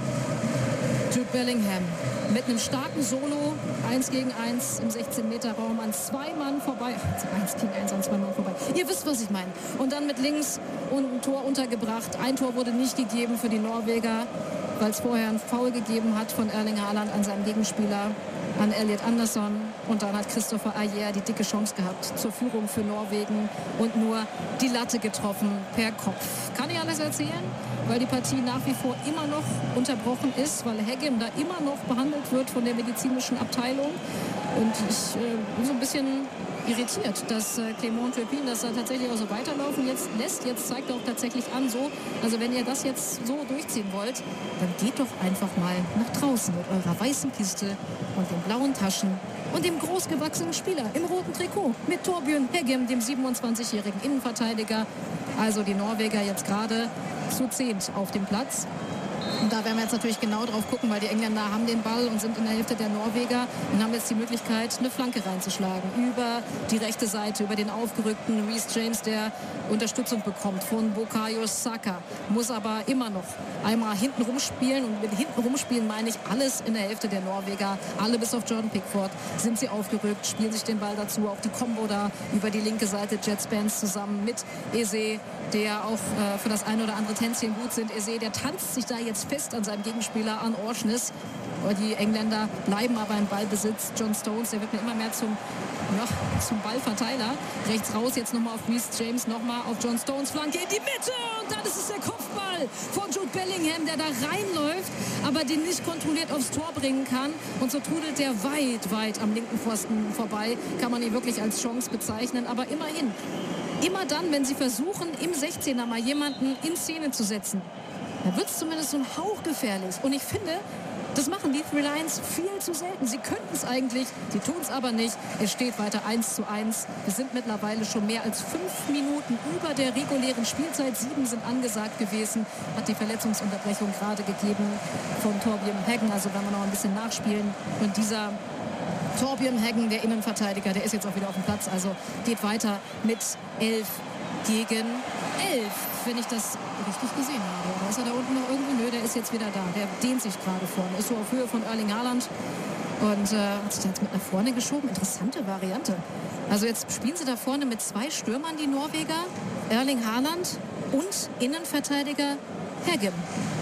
Jude Bellingham mit einem starken Solo, eins gegen eins im sechzehn Meter Raum an zwei Mann vorbei. eins gegen eins an zwei Mann vorbei. Ihr wisst, was ich meine. Und dann mit links und ein Tor untergebracht. Ein Tor wurde nicht gegeben für die Norweger, weil es vorher ein Foul gegeben hat von Erling Haaland an seinen Gegenspieler, an Elliot Anderson. Und dann hat Christopher Ajer die dicke Chance gehabt zur Führung für Norwegen und nur die Latte getroffen per Kopf. Kann ich alles erzählen? Weil die Partie nach wie vor immer noch unterbrochen ist, weil Haggem da immer noch behandelt wird von der medizinischen Abteilung. Und ich äh, bin so ein bisschen irritiert, dass äh, Clément Turpin das da tatsächlich auch so weiterlaufen jetzt lässt. Jetzt zeigt er auch tatsächlich an, so, also wenn ihr das jetzt so durchziehen wollt, dann geht doch einfach mal nach draußen mit eurer weißen Kiste und den blauen Taschen und dem großgewachsenen Spieler im roten Trikot mit Torbjörn Haggem, dem siebenundzwanzigjährigen Innenverteidiger. Also die Norweger jetzt gerade zu zehnt auf dem Platz. Und da werden wir jetzt natürlich genau drauf gucken, weil die Engländer haben den Ball und sind in der Hälfte der Norweger und haben jetzt die Möglichkeit, eine Flanke reinzuschlagen. Über die rechte Seite, über den aufgerückten Reece James, der Unterstützung bekommt von Bukayo Saka. Muss aber immer noch einmal hinten rumspielen. Und mit hinten rumspielen meine ich alles in der Hälfte der Norweger. Alle bis auf Jordan Pickford sind sie aufgerückt, spielen sich den Ball dazu. Auch die Combo da über die linke Seite, Jet Spence zusammen mit Eze, der auch äh, für das eine oder andere Tänzchen gut sind. Eze, der tanzt sich da jetzt fest an seinem Gegenspieler, an Orsnes. Die Engländer bleiben aber im Ballbesitz. John Stones, der wird mir immer mehr zum, ja, zum Ballverteiler. Rechts raus, jetzt nochmal auf Reece James, nochmal auf John Stones Flanke in die Mitte. Und dann ist es der Kopfball von Jude Bellingham, der da reinläuft, aber den nicht kontrolliert aufs Tor bringen kann. Und so trudelt der weit, weit am linken Pfosten vorbei. Kann man ihn wirklich als Chance bezeichnen. Aber immerhin, immer dann, wenn sie versuchen, im sechzehner mal jemanden in Szene zu setzen, da wird es zumindest so ein Hauch gefährlich. Und ich finde, das machen die Three Lions viel zu selten. Sie könnten es eigentlich, sie tun es aber nicht. Es steht weiter eins zu eins. Wir sind mittlerweile schon mehr als fünf Minuten über der regulären Spielzeit. Sieben sind angesagt gewesen. Hat die Verletzungsunterbrechung gerade gegeben von Torbjörn Haggem. Also wenn wir noch ein bisschen nachspielen. Und dieser Torbjörn Haggem, der Innenverteidiger, der ist jetzt auch wieder auf dem Platz. Also geht weiter mit elf gegen elf, wenn ich das richtig gesehen habe. Oder ist er da unten noch irgendwo? Nö, der ist jetzt wieder da. Der dehnt sich gerade vorne. Ist so auf Höhe von Erling Haaland. Und äh, hat sich jetzt mit nach vorne geschoben. Interessante Variante. Also jetzt spielen sie da vorne mit zwei Stürmern, die Norweger. Erling Haaland und Innenverteidiger Haggem.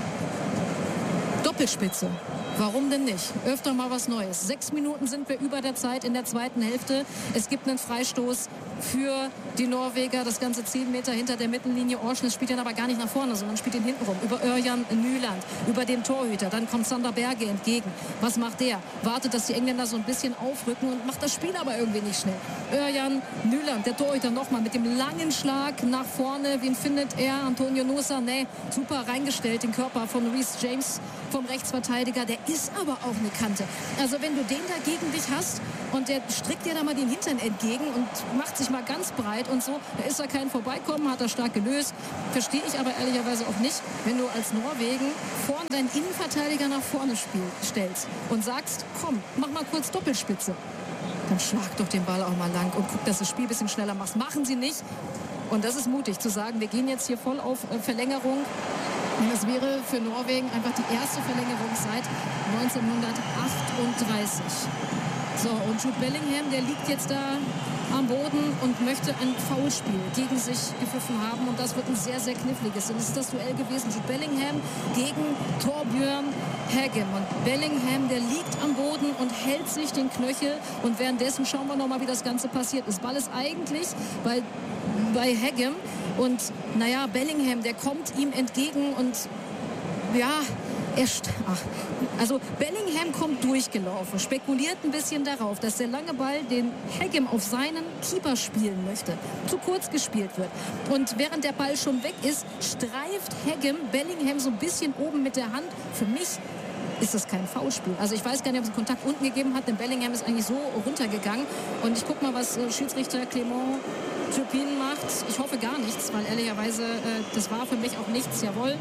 Doppelspitze. Warum denn nicht? Öfter mal was Neues. Sechs Minuten sind wir über der Zeit in der zweiten Hälfte. Es gibt einen Freistoß für die Norweger. Das Ganze zehn Meter hinter der Mittellinie. Orsnes spielt ihn aber gar nicht nach vorne, sondern spielt ihn hinten rum. Über Örjan Nyland, über den Torhüter. Dann kommt Sander Berge entgegen. Was macht der? Wartet, dass die Engländer so ein bisschen aufrücken und macht das Spiel aber irgendwie nicht schnell. Örjan Nyland, der Torhüter, nochmal mit dem langen Schlag nach vorne. Wen findet er? Antonio Nusa. Nee, super reingestellt, den Körper von Reece James, vom Rechtsverteidiger. Der ist aber auch eine Kante. Also wenn du den da gegen dich hast und der strickt dir da mal den Hintern entgegen und macht sich mal ganz breit und so, da ist da kein Vorbeikommen, hat er stark gelöst. Verstehe ich aber ehrlicherweise auch nicht, wenn du als Norwegen vorne deinen Innenverteidiger nach vorne spiel, stellst und sagst, komm, mach mal kurz Doppelspitze. Dann schlag doch den Ball auch mal lang und guck, dass du das Spiel ein bisschen schneller machst. Machen sie nicht. Und das ist mutig zu sagen, wir gehen jetzt hier voll auf äh, Verlängerung. Und das wäre für Norwegen einfach die erste Verlängerung seit neunzehnhundertachtunddreißig. So, und Jude Bellingham, der liegt jetzt da am Boden und möchte ein Foulspiel gegen sich gepfiffen haben. Und das wird ein sehr, sehr kniffliges. Und das ist das Duell gewesen. Jude Bellingham gegen Torbjörn Haggem. Und Bellingham, der liegt am Boden und hält sich den Knöchel. Und währenddessen schauen wir nochmal, wie das Ganze passiert ist. Ball ist eigentlich bei, bei Haggem. Und naja, Bellingham, der kommt ihm entgegen und ja, er ach, also Bellingham kommt durchgelaufen, spekuliert ein bisschen darauf, dass der lange Ball, den Haggem auf seinen Keeper spielen möchte, zu kurz gespielt wird. Und während der Ball schon weg ist, streift Haggem Bellingham so ein bisschen oben mit der Hand. Für mich ist das kein Foulspiel. Also ich weiß gar nicht, ob es einen Kontakt unten gegeben hat, denn Bellingham ist eigentlich so runtergegangen. Und ich gucke mal, was äh, Schiedsrichter Clément Turpin macht. Ich hoffe gar nichts, weil ehrlicherweise, äh, das war für mich auch nichts. Jawohl.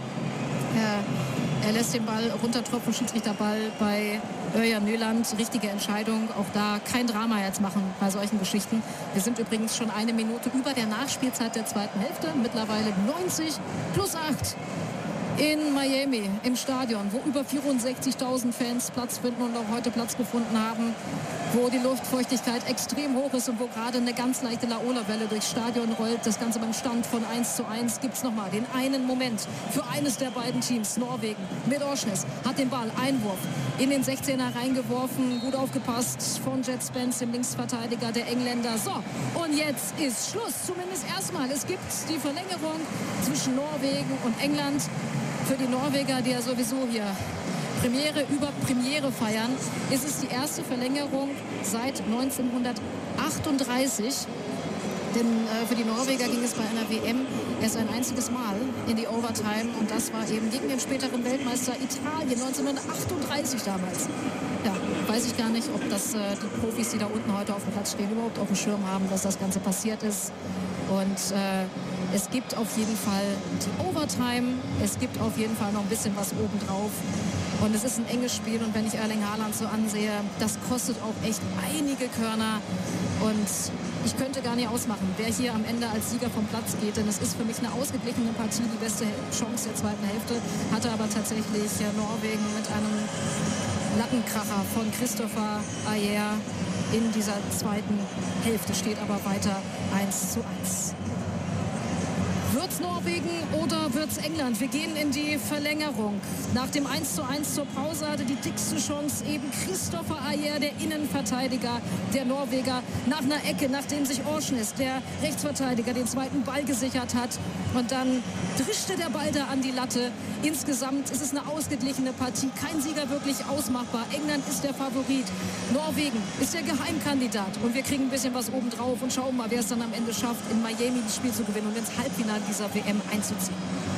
Äh, er lässt den Ball runtertropfen, Schiedsrichterball bei Örjan Nyland. Richtige Entscheidung. Auch da kein Drama jetzt machen bei solchen Geschichten. Wir sind übrigens schon eine Minute über der Nachspielzeit der zweiten Hälfte. Mittlerweile neunzig plus acht. In Miami im Stadion, wo über vierundsechzigtausend Fans Platz finden und auch heute Platz gefunden haben, wo die Luftfeuchtigkeit extrem hoch ist und wo gerade eine ganz leichte Laola-Welle durchs Stadion rollt. Das Ganze beim Stand von eins zu eins gibt es nochmal den einen Moment für eines der beiden Teams. Norwegen mit Orsnes hat den Ball, Einwurf in den sechzehner reingeworfen, gut aufgepasst von Jet Spence, dem Linksverteidiger der Engländer. So, und jetzt ist Schluss, zumindest erstmal. Es gibt die Verlängerung zwischen Norwegen und England. Für die Norweger, die ja sowieso hier Premiere über Premiere feiern, ist es die erste Verlängerung seit neunzehnhundertachtunddreißig. Denn äh, für die Norweger ging es bei einer W M erst ein einziges Mal in die Overtime. Und das war eben gegen den späteren Weltmeister Italien neunzehnhundertachtunddreißig damals. Ja, weiß ich gar nicht, ob das äh, die Profis, die da unten heute auf dem Platz stehen, überhaupt auf dem Schirm haben, dass das Ganze passiert ist. Und äh, es gibt auf jeden Fall die Overtime. Es gibt auf jeden Fall noch ein bisschen was obendrauf. Und es ist ein enges Spiel. Und wenn ich Erling Haaland so ansehe, das kostet auch echt einige Körner. Und ich könnte gar nicht ausmachen, wer hier am Ende als Sieger vom Platz geht. Denn es ist für mich eine ausgeglichene Partie. Die beste Chance der zweiten Hälfte hatte aber tatsächlich Norwegen mit einem Lattenkracher von Christopher Ajer in dieser zweiten Hälfte. Steht aber weiter eins zu eins. Wird's Norwegen oder wird's England? Wir gehen in die Verlängerung. Nach dem eins zu eins zur Pause hatte die dickste Chance eben Christopher Ajer, der Innenverteidiger der Norweger, nach einer Ecke, nachdem sich Orsnes, der Rechtsverteidiger, den zweiten Ball gesichert hat. Und dann drischte der Ball da an die Latte. Insgesamt ist es eine ausgeglichene Partie. Kein Sieger wirklich ausmachbar. England ist der Favorit. Norwegen ist der Geheimkandidat. Und wir kriegen ein bisschen was obendrauf und schauen mal, wer es dann am Ende schafft, in Miami das Spiel zu gewinnen und ins Halbfinale dieser W M einzuziehen.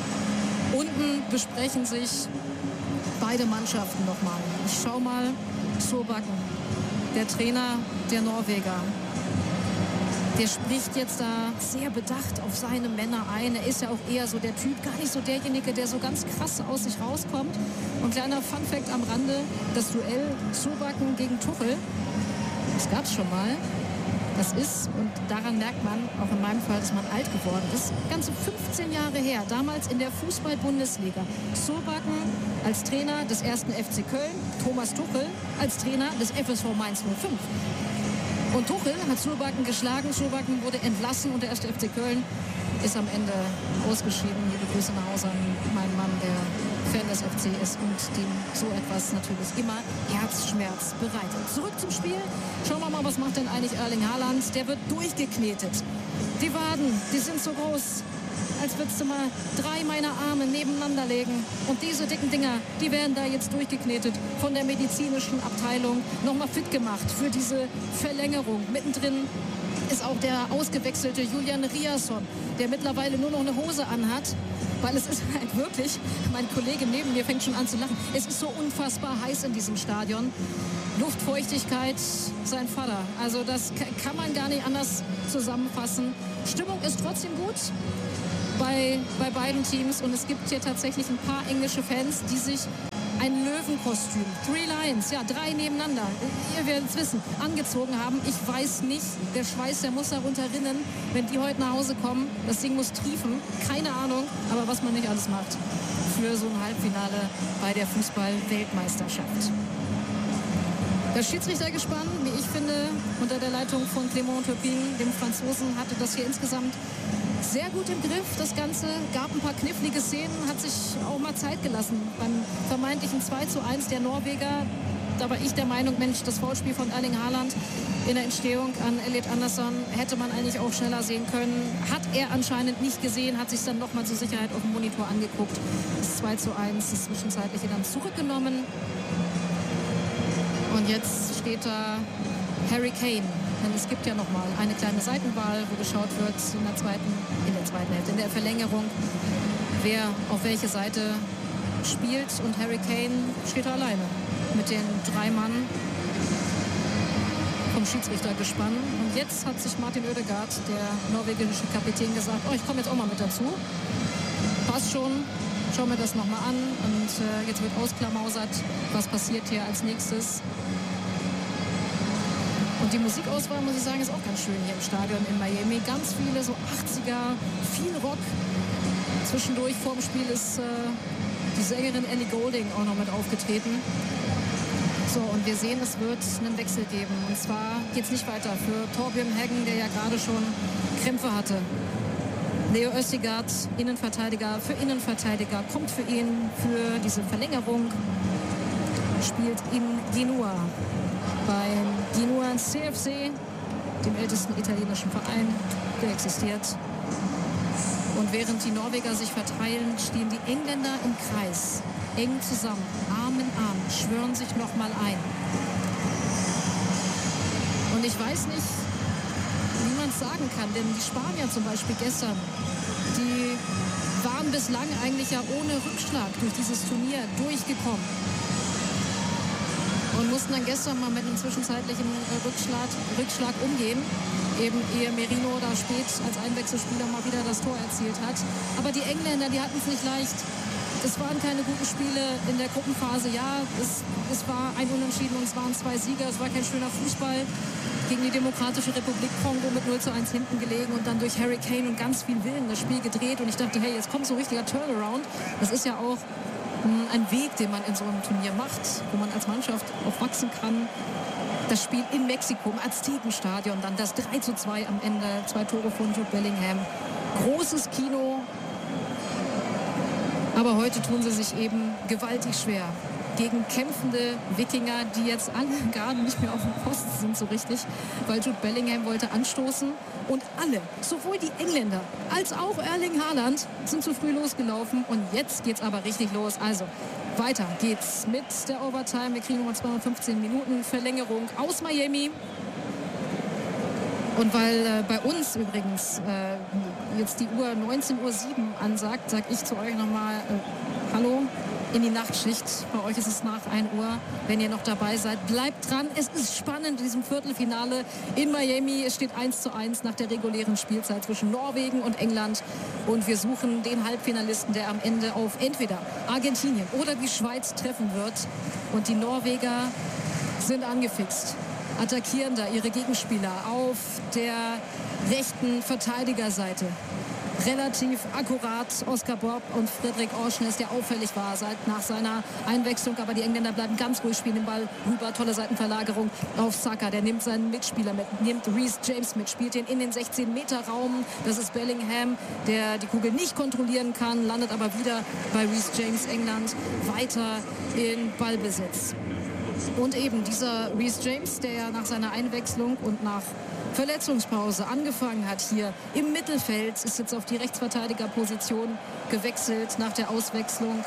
Unten besprechen sich beide Mannschaften nochmal. Ich schau mal, Solbakken, der Trainer der Norweger, der spricht jetzt da sehr bedacht auf seine Männer ein. Er ist ja auch eher so der Typ, gar nicht so derjenige, der so ganz krass aus sich rauskommt. Und kleiner Funfact am Rande, das Duell Solbakken gegen Tuchel, das gab es schon mal. Das ist, und daran merkt man, auch in meinem Fall, dass man alt geworden ist, ganze fünfzehn Jahre her, damals in der Fußball-Bundesliga. Solbakken als Trainer des ersten F C Köln, Thomas Tuchel als Trainer des F S V Mainz null fünf. Und Tuchel hat Solbakken geschlagen, Solbakken wurde entlassen und der erste F C Köln ist am Ende ausgeschieden. Liebe Grüße nach Hause an meinen Mann, der Fan des F C ist und dem so etwas natürlich immer Herzschmerz bereitet. Zurück zum Spiel. Schauen wir mal, was macht denn eigentlich Erling Haaland? Der wird durchgeknetet. Die Waden, die sind so groß, als würdest du mal drei meiner Arme nebeneinander legen. Und diese dicken Dinger, die werden da jetzt durchgeknetet von der medizinischen Abteilung. Nochmal fit gemacht für diese Verlängerung. Mittendrin ist auch der ausgewechselte Julian Riasson, der mittlerweile nur noch eine Hose anhat. Weil es ist halt wirklich, mein Kollege neben mir fängt schon an zu lachen, es ist so unfassbar heiß in diesem Stadion. Luftfeuchtigkeit, sein Vater. Also das kann man gar nicht anders zusammenfassen. Stimmung ist trotzdem gut bei, bei beiden Teams. Und es gibt hier tatsächlich ein paar englische Fans, die sich ein Löwenkostüm, Three Lions, ja, drei nebeneinander, ihr werdet es wissen, angezogen haben. Ich weiß nicht, der Schweiß, der muss darunter rinnen, wenn die heute nach Hause kommen. Das Ding muss triefen, keine Ahnung, aber was man nicht alles macht für so ein Halbfinale bei der Fußball-Weltmeisterschaft. Das Schiedsrichtergespann, wie ich finde, unter der Leitung von Clément Turpin, dem Franzosen, hatte das hier insgesamt sehr gut im Griff. Das Ganze gab ein paar knifflige Szenen, hat sich auch mal Zeit gelassen. Beim vermeintlichen zwei zu eins der Norweger, da war ich der Meinung, Mensch, das Foulspiel von Erling Haaland in der Entstehung an Elliot Anderson hätte man eigentlich auch schneller sehen können. Hat er anscheinend nicht gesehen, hat sich dann noch mal zur Sicherheit auf dem Monitor angeguckt. Das zwei zu eins, das Zwischenzeitliche dann zurückgenommen. Und jetzt steht da Harry Kane. Denn es gibt ja noch mal eine kleine Seitenwahl, wo geschaut wird in der zweiten, in der zweiten Hälfte, in der Verlängerung, wer auf welche Seite spielt. Und Harry Kane steht da alleine mit den drei Mann vom Schiedsrichtergespann. Und jetzt hat sich Martin Ødegaard, der norwegische Kapitän, gesagt, oh, ich komme jetzt auch mal mit dazu. Passt schon. Schauen wir das nochmal an. Und äh, jetzt wird ausklamausert, was passiert hier als nächstes. Und die Musikauswahl, muss ich sagen, ist auch ganz schön hier im Stadion in Miami. Ganz viele so achtziger, viel Rock. Zwischendurch vorm Spiel ist äh, die Sängerin Ellie Goulding auch noch mit aufgetreten. So, und wir sehen, es wird einen Wechsel geben. Und zwar geht es nicht weiter für Torbjørn Heggen, der ja gerade schon Krämpfe hatte. Leo Østigard, Innenverteidiger für Innenverteidiger, kommt für ihn für diese Verlängerung, spielt in Genua. Beim Genua C F C, dem ältesten italienischen Verein, der existiert. Und während die Norweger sich verteilen, stehen die Engländer im Kreis, eng zusammen, Arm in Arm, schwören sich noch mal ein. Und ich weiß nicht, wie man es sagen kann, denn die Spanier zum Beispiel gestern, die waren bislang eigentlich ja ohne Rückschlag durch dieses Turnier durchgekommen. Und mussten dann gestern mal mit einem zwischenzeitlichen Rückschlag, Rückschlag umgehen. Eben ehe Merino da spät als Einwechselspieler mal wieder das Tor erzielt hat. Aber die Engländer, die hatten es nicht leicht. Es waren keine guten Spiele in der Gruppenphase. Ja, es, es war ein Unentschieden und es waren zwei Sieger. Es war kein schöner Fußball. Gegen die Demokratische Republik Kongo mit null zu eins hinten gelegen und dann durch Harry Kane und ganz viel Willen das Spiel gedreht. Und ich dachte, hey, jetzt kommt so ein richtiger Turnaround. Das ist ja auch ein Weg, den man in so einem Turnier macht, wo man als Mannschaft auch wachsen kann. Das Spiel in Mexiko, im Aztekenstadion, dann das drei zu zwei am Ende, zwei Tore von Jude Bellingham. Großes Kino. Aber heute tun sie sich eben gewaltig schwer gegen kämpfende Wikinger, die jetzt alle gerade nicht mehr auf dem Posten sind so richtig, weil Jude Bellingham wollte anstoßen. Und alle, sowohl die Engländer als auch Erling Haaland, sind zu früh losgelaufen. Und jetzt geht's aber richtig los. Also weiter geht's mit der Overtime. Wir kriegen nochmal zweihundertfünfzehn Minuten Verlängerung aus Miami. Und weil äh, bei uns übrigens äh, jetzt die Uhr neunzehn Uhr sieben ansagt, sage ich zu euch nochmal äh, Hallo in die Nachtschicht. Bei euch ist es nach ein Uhr. Wenn ihr noch dabei seid, bleibt dran. Es ist spannend in diesem Viertelfinale in Miami. Es steht eins zu eins nach der regulären Spielzeit zwischen Norwegen und England. Und wir suchen den Halbfinalisten, der am Ende auf entweder Argentinien oder die Schweiz treffen wird. Und die Norweger sind angefixt. Attackieren da ihre Gegenspieler auf der rechten Verteidigerseite. relativ akkurat Oscar Bob und Fredrik Orsnes, der auffällig war seit nach seiner Einwechslung. Aber die Engländer bleiben ganz ruhig, spielen den Ball rüber. Tolle Seitenverlagerung auf Saka. Der nimmt seinen Mitspieler mit, nimmt Reece James mit, spielt ihn in den sechzehn Meter Raum. Das ist Bellingham, der die Kugel nicht kontrollieren kann, landet aber wieder bei Reece James. England weiter in Ballbesitz. Und eben dieser Reece James, der ja nach seiner Einwechslung und nach Verletzungspause angefangen hat hier im Mittelfeld, ist jetzt auf die Rechtsverteidigerposition gewechselt nach der Auswechslung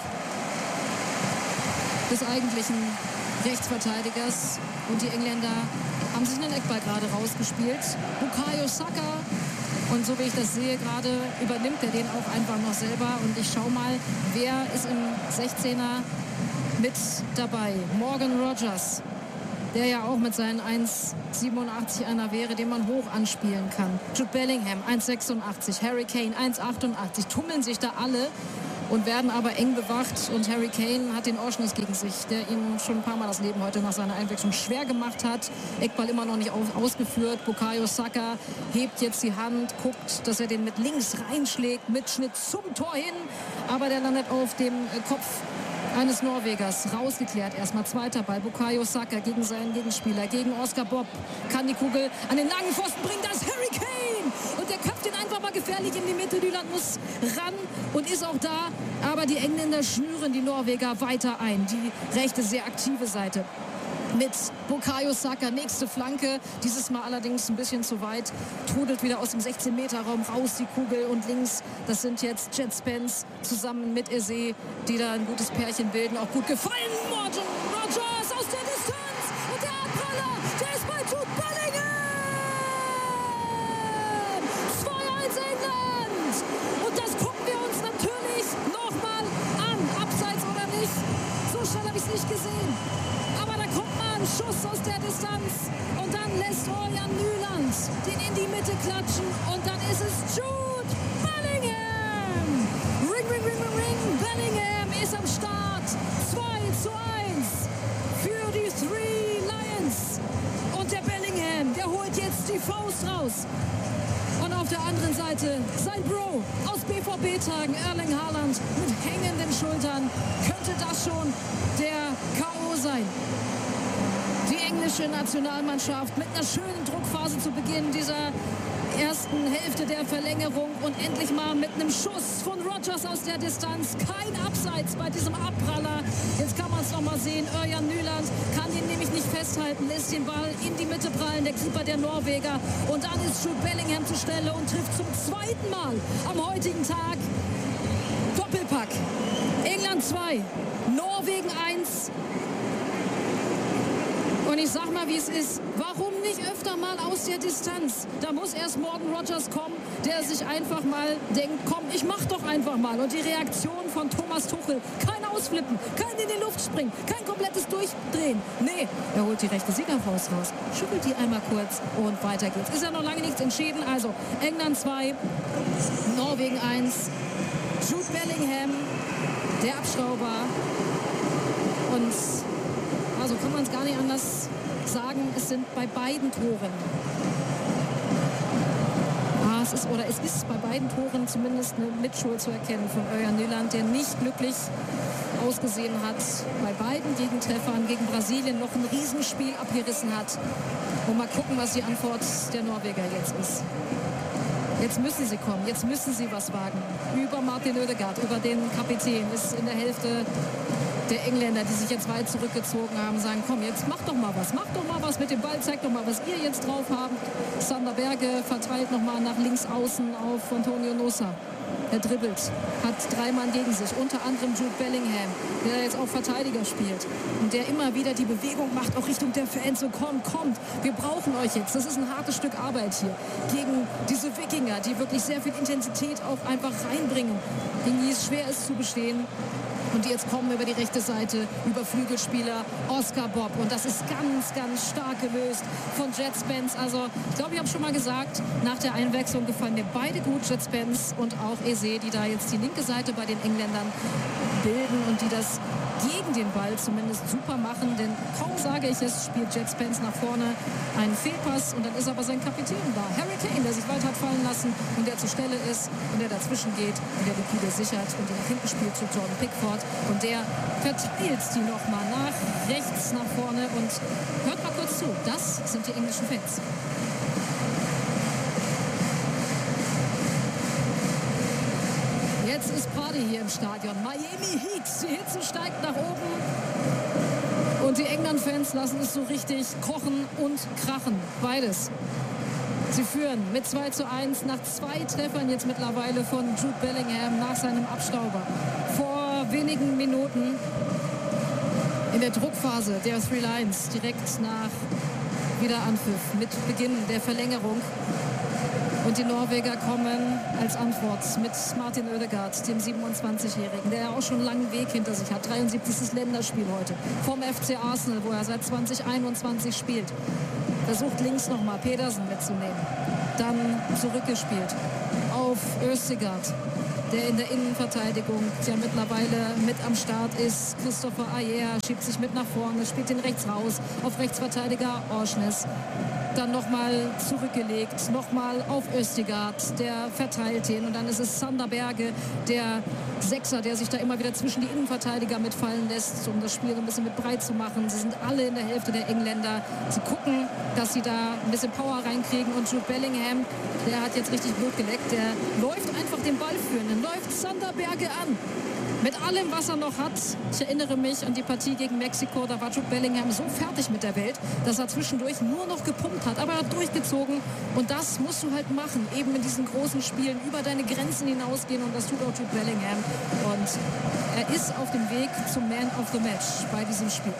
des eigentlichen Rechtsverteidigers. Und die Engländer haben sich einen Eckball gerade rausgespielt. Bukayo Saka, und so wie ich das sehe gerade, übernimmt er den auch einfach noch selber. Und ich schaue mal, wer ist im sechzehner mit dabei. Morgan Rogers, der ja auch mit seinen eins siebenundachtzig einer wäre, den man hoch anspielen kann. Jude Bellingham, eins sechsundachtzig. Harry Kane, eins achtundachtzig. Tummeln sich da alle und werden aber eng bewacht. Und Harry Kane hat den Orsnes gegen sich, der ihm schon ein paar Mal das Leben heute nach seiner Einwechslung schwer gemacht hat. Eckball immer noch nicht auf, ausgeführt. Bukayo Saka hebt jetzt die Hand, guckt, dass er den mit links reinschlägt, mit Schnitt zum Tor hin. Aber der landet auf dem Kopf eines Norwegers. Rausgeklärt erstmal. Zweiter Ball. Bukayo Saka gegen seinen Gegenspieler, gegen Oscar Bob. Kann die Kugel an den langen Pfosten bringen. Das ist Harry Kane. Und der köpft ihn einfach mal gefährlich in die Mitte. Nyland muss ran und ist auch da. Aber die Engländer schnüren die Norweger weiter ein. Die rechte, sehr aktive Seite mit Bukayo Saka. Nächste Flanke. Dieses Mal allerdings ein bisschen zu weit. Trudelt wieder aus dem sechzehn Meter Raum raus die Kugel. Und links, das sind jetzt Jet Spence zusammen mit Eze, die da ein gutes Pärchen bilden. Auch gut gefallen. Morgan Rogers aus der Distanz. Und der Abpraller, der ist bei Jude Bellingham. zwei eins England. Und das gucken wir uns natürlich nochmal an. Abseits oder nicht. So schnell habe ich es nicht gesehen. Schuss aus der Distanz und dann lässt Ørjan Nyland den in die Mitte klatschen und dann ist es Jude Bellingham. Ring, ring, ring, ring, ring. Bellingham ist am Start. zwei zu eins für die Three Lions. Und der Bellingham, der holt jetzt die Faust raus. Und auf der anderen Seite sein Bro aus B V B-Tagen, Erling Haaland, mit hängenden Schultern. Könnte das schon der K O sein? Die englische Nationalmannschaft mit einer schönen Druckphase zu Beginn dieser ersten Hälfte der Verlängerung und endlich mal mit einem Schuss von Rogers aus der Distanz. Kein Abseits bei diesem Abpraller. Jetzt kann man es noch mal sehen. Ørjan Nyland kann ihn nämlich nicht festhalten, lässt den Ball in die Mitte prallen, der Keeper der Norweger. Und dann ist Jude Bellingham zur Stelle und trifft zum zweiten Mal am heutigen Tag. Doppelpack. England zwei, Norwegen eins. Und ich sag mal, wie es ist. Warum nicht öfter mal aus der Distanz? Da muss erst Morgan Rogers kommen, der sich einfach mal denkt, komm, ich mach doch einfach mal. Und die Reaktion von Thomas Tuchel, kein Ausflippen, kein in die Luft springen, kein komplettes Durchdrehen. Nee, er holt die rechte Siegerfaust raus, schüttelt die einmal kurz und weiter geht's. Ist ja noch lange nichts entschieden. Also England zwei, Norwegen eins. Jude Bellingham, der Abstauber. Und also kann man es gar nicht anders sagen, es sind bei beiden Toren. Ah, es ist, oder es ist bei beiden Toren zumindest eine Mitschuld zu erkennen von Ørjan Nyland, der nicht glücklich ausgesehen hat. Bei beiden Gegentreffern gegen Brasilien noch ein Riesenspiel abgerissen hat. Und mal gucken, was die Antwort der Norweger jetzt ist. Jetzt müssen sie kommen, jetzt müssen sie was wagen. Über Martin Ødegaard, über den Kapitän, ist in der Hälfte der Engländer, die sich jetzt weit zurückgezogen haben, sagen, komm, jetzt mach doch mal was, mach doch mal was mit dem Ball, zeig doch mal, was ihr jetzt drauf habt. Sander Berge verteilt nochmal nach links außen auf Antonio Nosa. Er dribbelt, hat drei Mann gegen sich, unter anderem Jude Bellingham, der jetzt auch Verteidiger spielt und der immer wieder die Bewegung macht, auch Richtung der Fans, so kommt, kommt, wir brauchen euch jetzt. Das ist ein hartes Stück Arbeit hier gegen diese Wikinger, die wirklich sehr viel Intensität auch einfach reinbringen, gegen die es schwer ist zu bestehen. Und die jetzt kommen über die rechte Seite, über Flügelspieler Oscar Bob. Und das ist ganz, ganz stark gelöst von Jet Spence. Also ich glaube, ich habe schon mal gesagt, nach der Einwechslung gefallen mir beide gut, Jet Spence und auch Eze, die da jetzt die linke Seite bei den Engländern bilden und die das gegen den Ball zumindest super machen, denn kaum sage ich es, spielt Jet Spence nach vorne einen Fehlpass und dann ist aber sein Kapitän da, Harry Kane, der sich weit hat fallen lassen und der zur Stelle ist und der dazwischen geht und der die Kugel sichert und die nach hinten spielt zu Jordan Pickford und der verteilt die nochmal nach rechts, nach vorne und hört mal kurz zu, das sind die englischen Fans. Jetzt ist Party hier im Stadion. Miami Heat, die Hitze steigt nach oben. Und die England-Fans lassen es so richtig kochen und krachen. Beides. Sie führen mit zwei zu eins nach zwei Treffern jetzt mittlerweile von Jude Bellingham nach seinem Abstauber. Vor wenigen Minuten in der Druckphase der Three Lions direkt nach Wiederanpfiff mit Beginn der Verlängerung. Und die Norweger kommen als Antwort mit Martin Ødegaard, dem siebenundzwanzigjährigen, der ja auch schon einen langen Weg hinter sich hat. dreiundsiebzigstes Länderspiel heute vom F C Arsenal, wo er seit zwanzig einundzwanzig spielt. Versucht links nochmal Pedersen mitzunehmen. Dann zurückgespielt auf Ødegaard, der in der Innenverteidigung ja mittlerweile mit am Start ist. Christopher Ajer schiebt sich mit nach vorne, spielt den rechts raus auf Rechtsverteidiger Orsnes. Dann nochmal zurückgelegt, nochmal auf Ødegaard, der verteilt ihn. Und dann ist es Sander Berge, der Sechser, der sich da immer wieder zwischen die Innenverteidiger mitfallen lässt, um das Spiel so ein bisschen mit breit zu machen. Sie sind alle in der Hälfte der Engländer. Sie gucken, dass sie da ein bisschen Power reinkriegen. Und Jude Bellingham, der hat jetzt richtig Blut geleckt. Der läuft einfach den Ball führen. Dann läuft Sander Berge an. Mit allem, was er noch hat. Ich erinnere mich an die Partie gegen Mexiko. Da war Jude Bellingham so fertig mit der Welt, dass er zwischendurch nur noch gepumpt hat. Aber er hat durchgezogen. Und das musst du halt machen. Eben in diesen großen Spielen über deine Grenzen hinausgehen. Und das tut auch Jude Bellingham. Und er ist auf dem Weg zum Man of the Match bei diesem Spiel.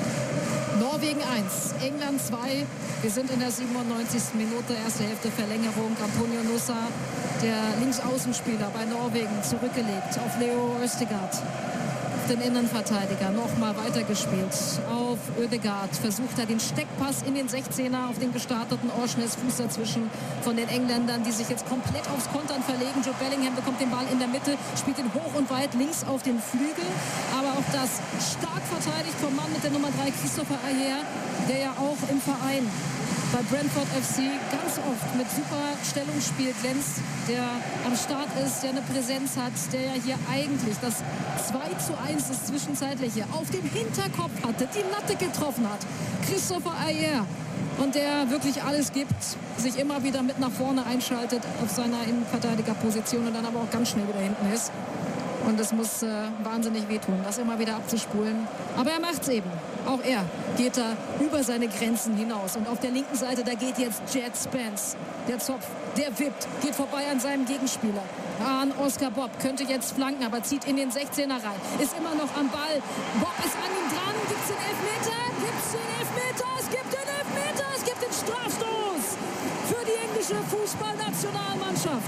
Norwegen eins, England zwei. Wir sind in der siebenundneunzigsten Minute, erste Hälfte Verlängerung. Antonio Nusa, der Linksaußenspieler bei Norwegen, zurückgelegt auf Leo Ødegaard. Den Innenverteidiger nochmal weitergespielt auf Ødegaard. Versucht er den Steckpass in den sechzehner auf den gestarteten Orsnes, Fuß dazwischen von den Engländern, die sich jetzt komplett aufs Kontern verlegen. Jude Bellingham bekommt den Ball in der Mitte, spielt ihn hoch und weit links auf den Flügel. Aber auch das stark verteidigt vom Mann mit der Nummer drei, Christopher Ajer, der ja auch im Verein bei Brentford F C ganz oft mit super Stellungsspiel glänzt, der am Start ist, der eine Präsenz hat, der ja hier eigentlich das zwei zu eins, das Zwischenzeitliche, auf dem Hinterkopf hatte, die Latte getroffen hat. Christopher Ajer. Und der wirklich alles gibt, sich immer wieder mit nach vorne einschaltet auf seiner Innenverteidigerposition und dann aber auch ganz schnell wieder hinten ist. Und es muss äh, wahnsinnig wehtun, das immer wieder abzuspulen. Aber er macht's eben. Auch er geht da über seine Grenzen hinaus. Und auf der linken Seite, da geht jetzt Jet Spence. Der Zopf, der wippt, geht vorbei an seinem Gegenspieler. An Oscar Bob, könnte jetzt flanken, aber zieht in den sechzehner rein. Ist immer noch am Ball. Bob ist an ihm dran. Gibt's den Elfmeter? Gibt's den Elfmeter? Es gibt den Elfmeter! Es gibt den Strafstoß für die englische Fußballnationalmannschaft.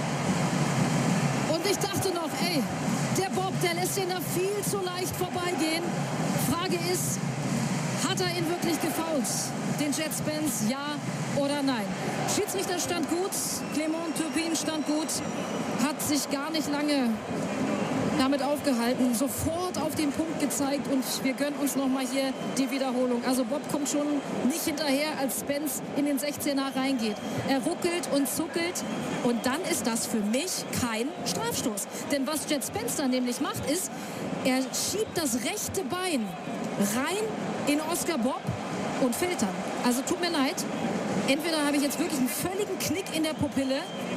Und ich dachte noch, ey, der Bob, der lässt ihn da viel zu leicht vorbeigehen. Frage ist, hat er ihn wirklich gefoult? Den Jet Spence, ja oder nein? Schiedsrichter stand gut, Clément Turpin stand gut, hat sich gar nicht lange damit aufgehalten, sofort auf den Punkt gezeigt und wir gönnen uns nochmal hier die Wiederholung. Also Bob kommt schon nicht hinterher, als Spence in den sechzehner reingeht. Er ruckelt und zuckelt und dann ist das für mich kein Strafstoß. Denn was Jet Spence dann nämlich macht, ist, er schiebt das rechte Bein rein in Oscar Bob und fällt dann. Also tut mir leid, entweder habe ich jetzt wirklich einen völligen Knick in der Pupille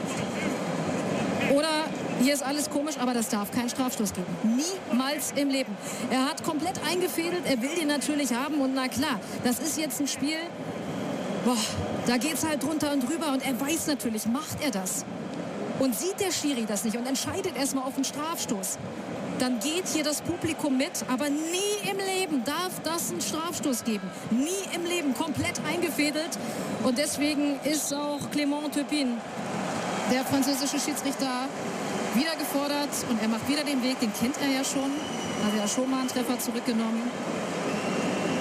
oder hier ist alles komisch, aber das darf keinen Strafstoß geben. Niemals im Leben. Er hat komplett eingefädelt, er will den natürlich haben und na klar, das ist jetzt ein Spiel, boah, da geht's halt drunter und drüber und er weiß natürlich, macht er das und sieht der Schiri das nicht und entscheidet erstmal auf einen Strafstoß, dann geht hier das Publikum mit, aber nie im Leben darf das einen Strafstoß geben. Nie im Leben, komplett eingefädelt und deswegen ist auch Clément Turpin, der französische Schiedsrichter, wieder gefordert und er macht wieder den Weg, den kennt er ja schon. Hat ja schon mal einen Treffer zurückgenommen.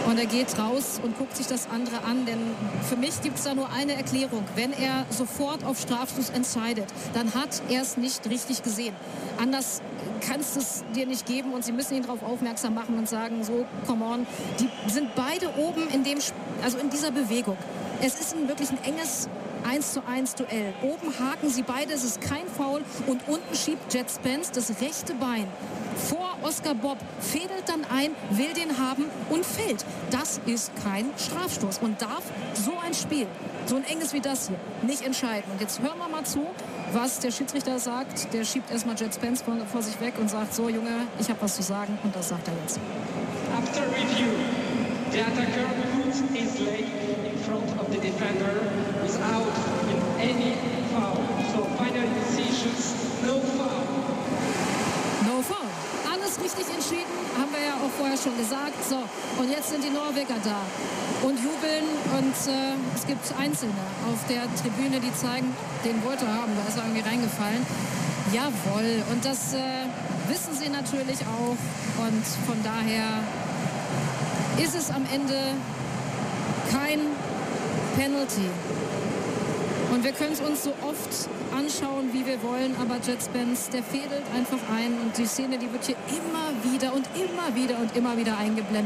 Und er geht raus und guckt sich das andere an, denn für mich gibt es da nur eine Erklärung. Wenn er sofort auf Strafstoß entscheidet, dann hat er es nicht richtig gesehen. Anders kannst du es dir nicht geben und sie müssen ihn darauf aufmerksam machen und sagen, so, come on. Die sind beide oben in dem, also in dieser Bewegung. Es ist ein wirklich ein enges eins zu eins Duell. Oben haken sie beide, es ist kein Foul und unten schiebt Jet Spence das rechte Bein vor Oscar Bob, fädelt dann ein, will den haben und fällt. Das ist kein Strafstoß und darf so ein Spiel, so ein enges wie das hier, nicht entscheiden. Und jetzt hören wir mal zu, was der Schiedsrichter sagt. Der schiebt erstmal Jet Spence vor, vor sich weg und sagt, so Junge, ich habe was zu sagen, und das sagt er jetzt. After review, the attacker puts his leg in front of the defender without any foul. So final decisions, no foul. No foul. Alles richtig entschieden, haben wir ja auch vorher schon gesagt. So, und jetzt sind die Norweger da und jubeln und äh, es gibt Einzelne auf der Tribüne, die zeigen, den wollte er haben, da ist er irgendwie reingefallen. Jawohl, und das äh, wissen sie natürlich auch und von daher ist es am Ende kein Penalty. Und wir können es uns so oft anschauen, wie wir wollen, aber Jet Spence, der fädelt einfach ein und die Szene, die wird hier immer wieder und immer wieder und immer wieder eingeblendet.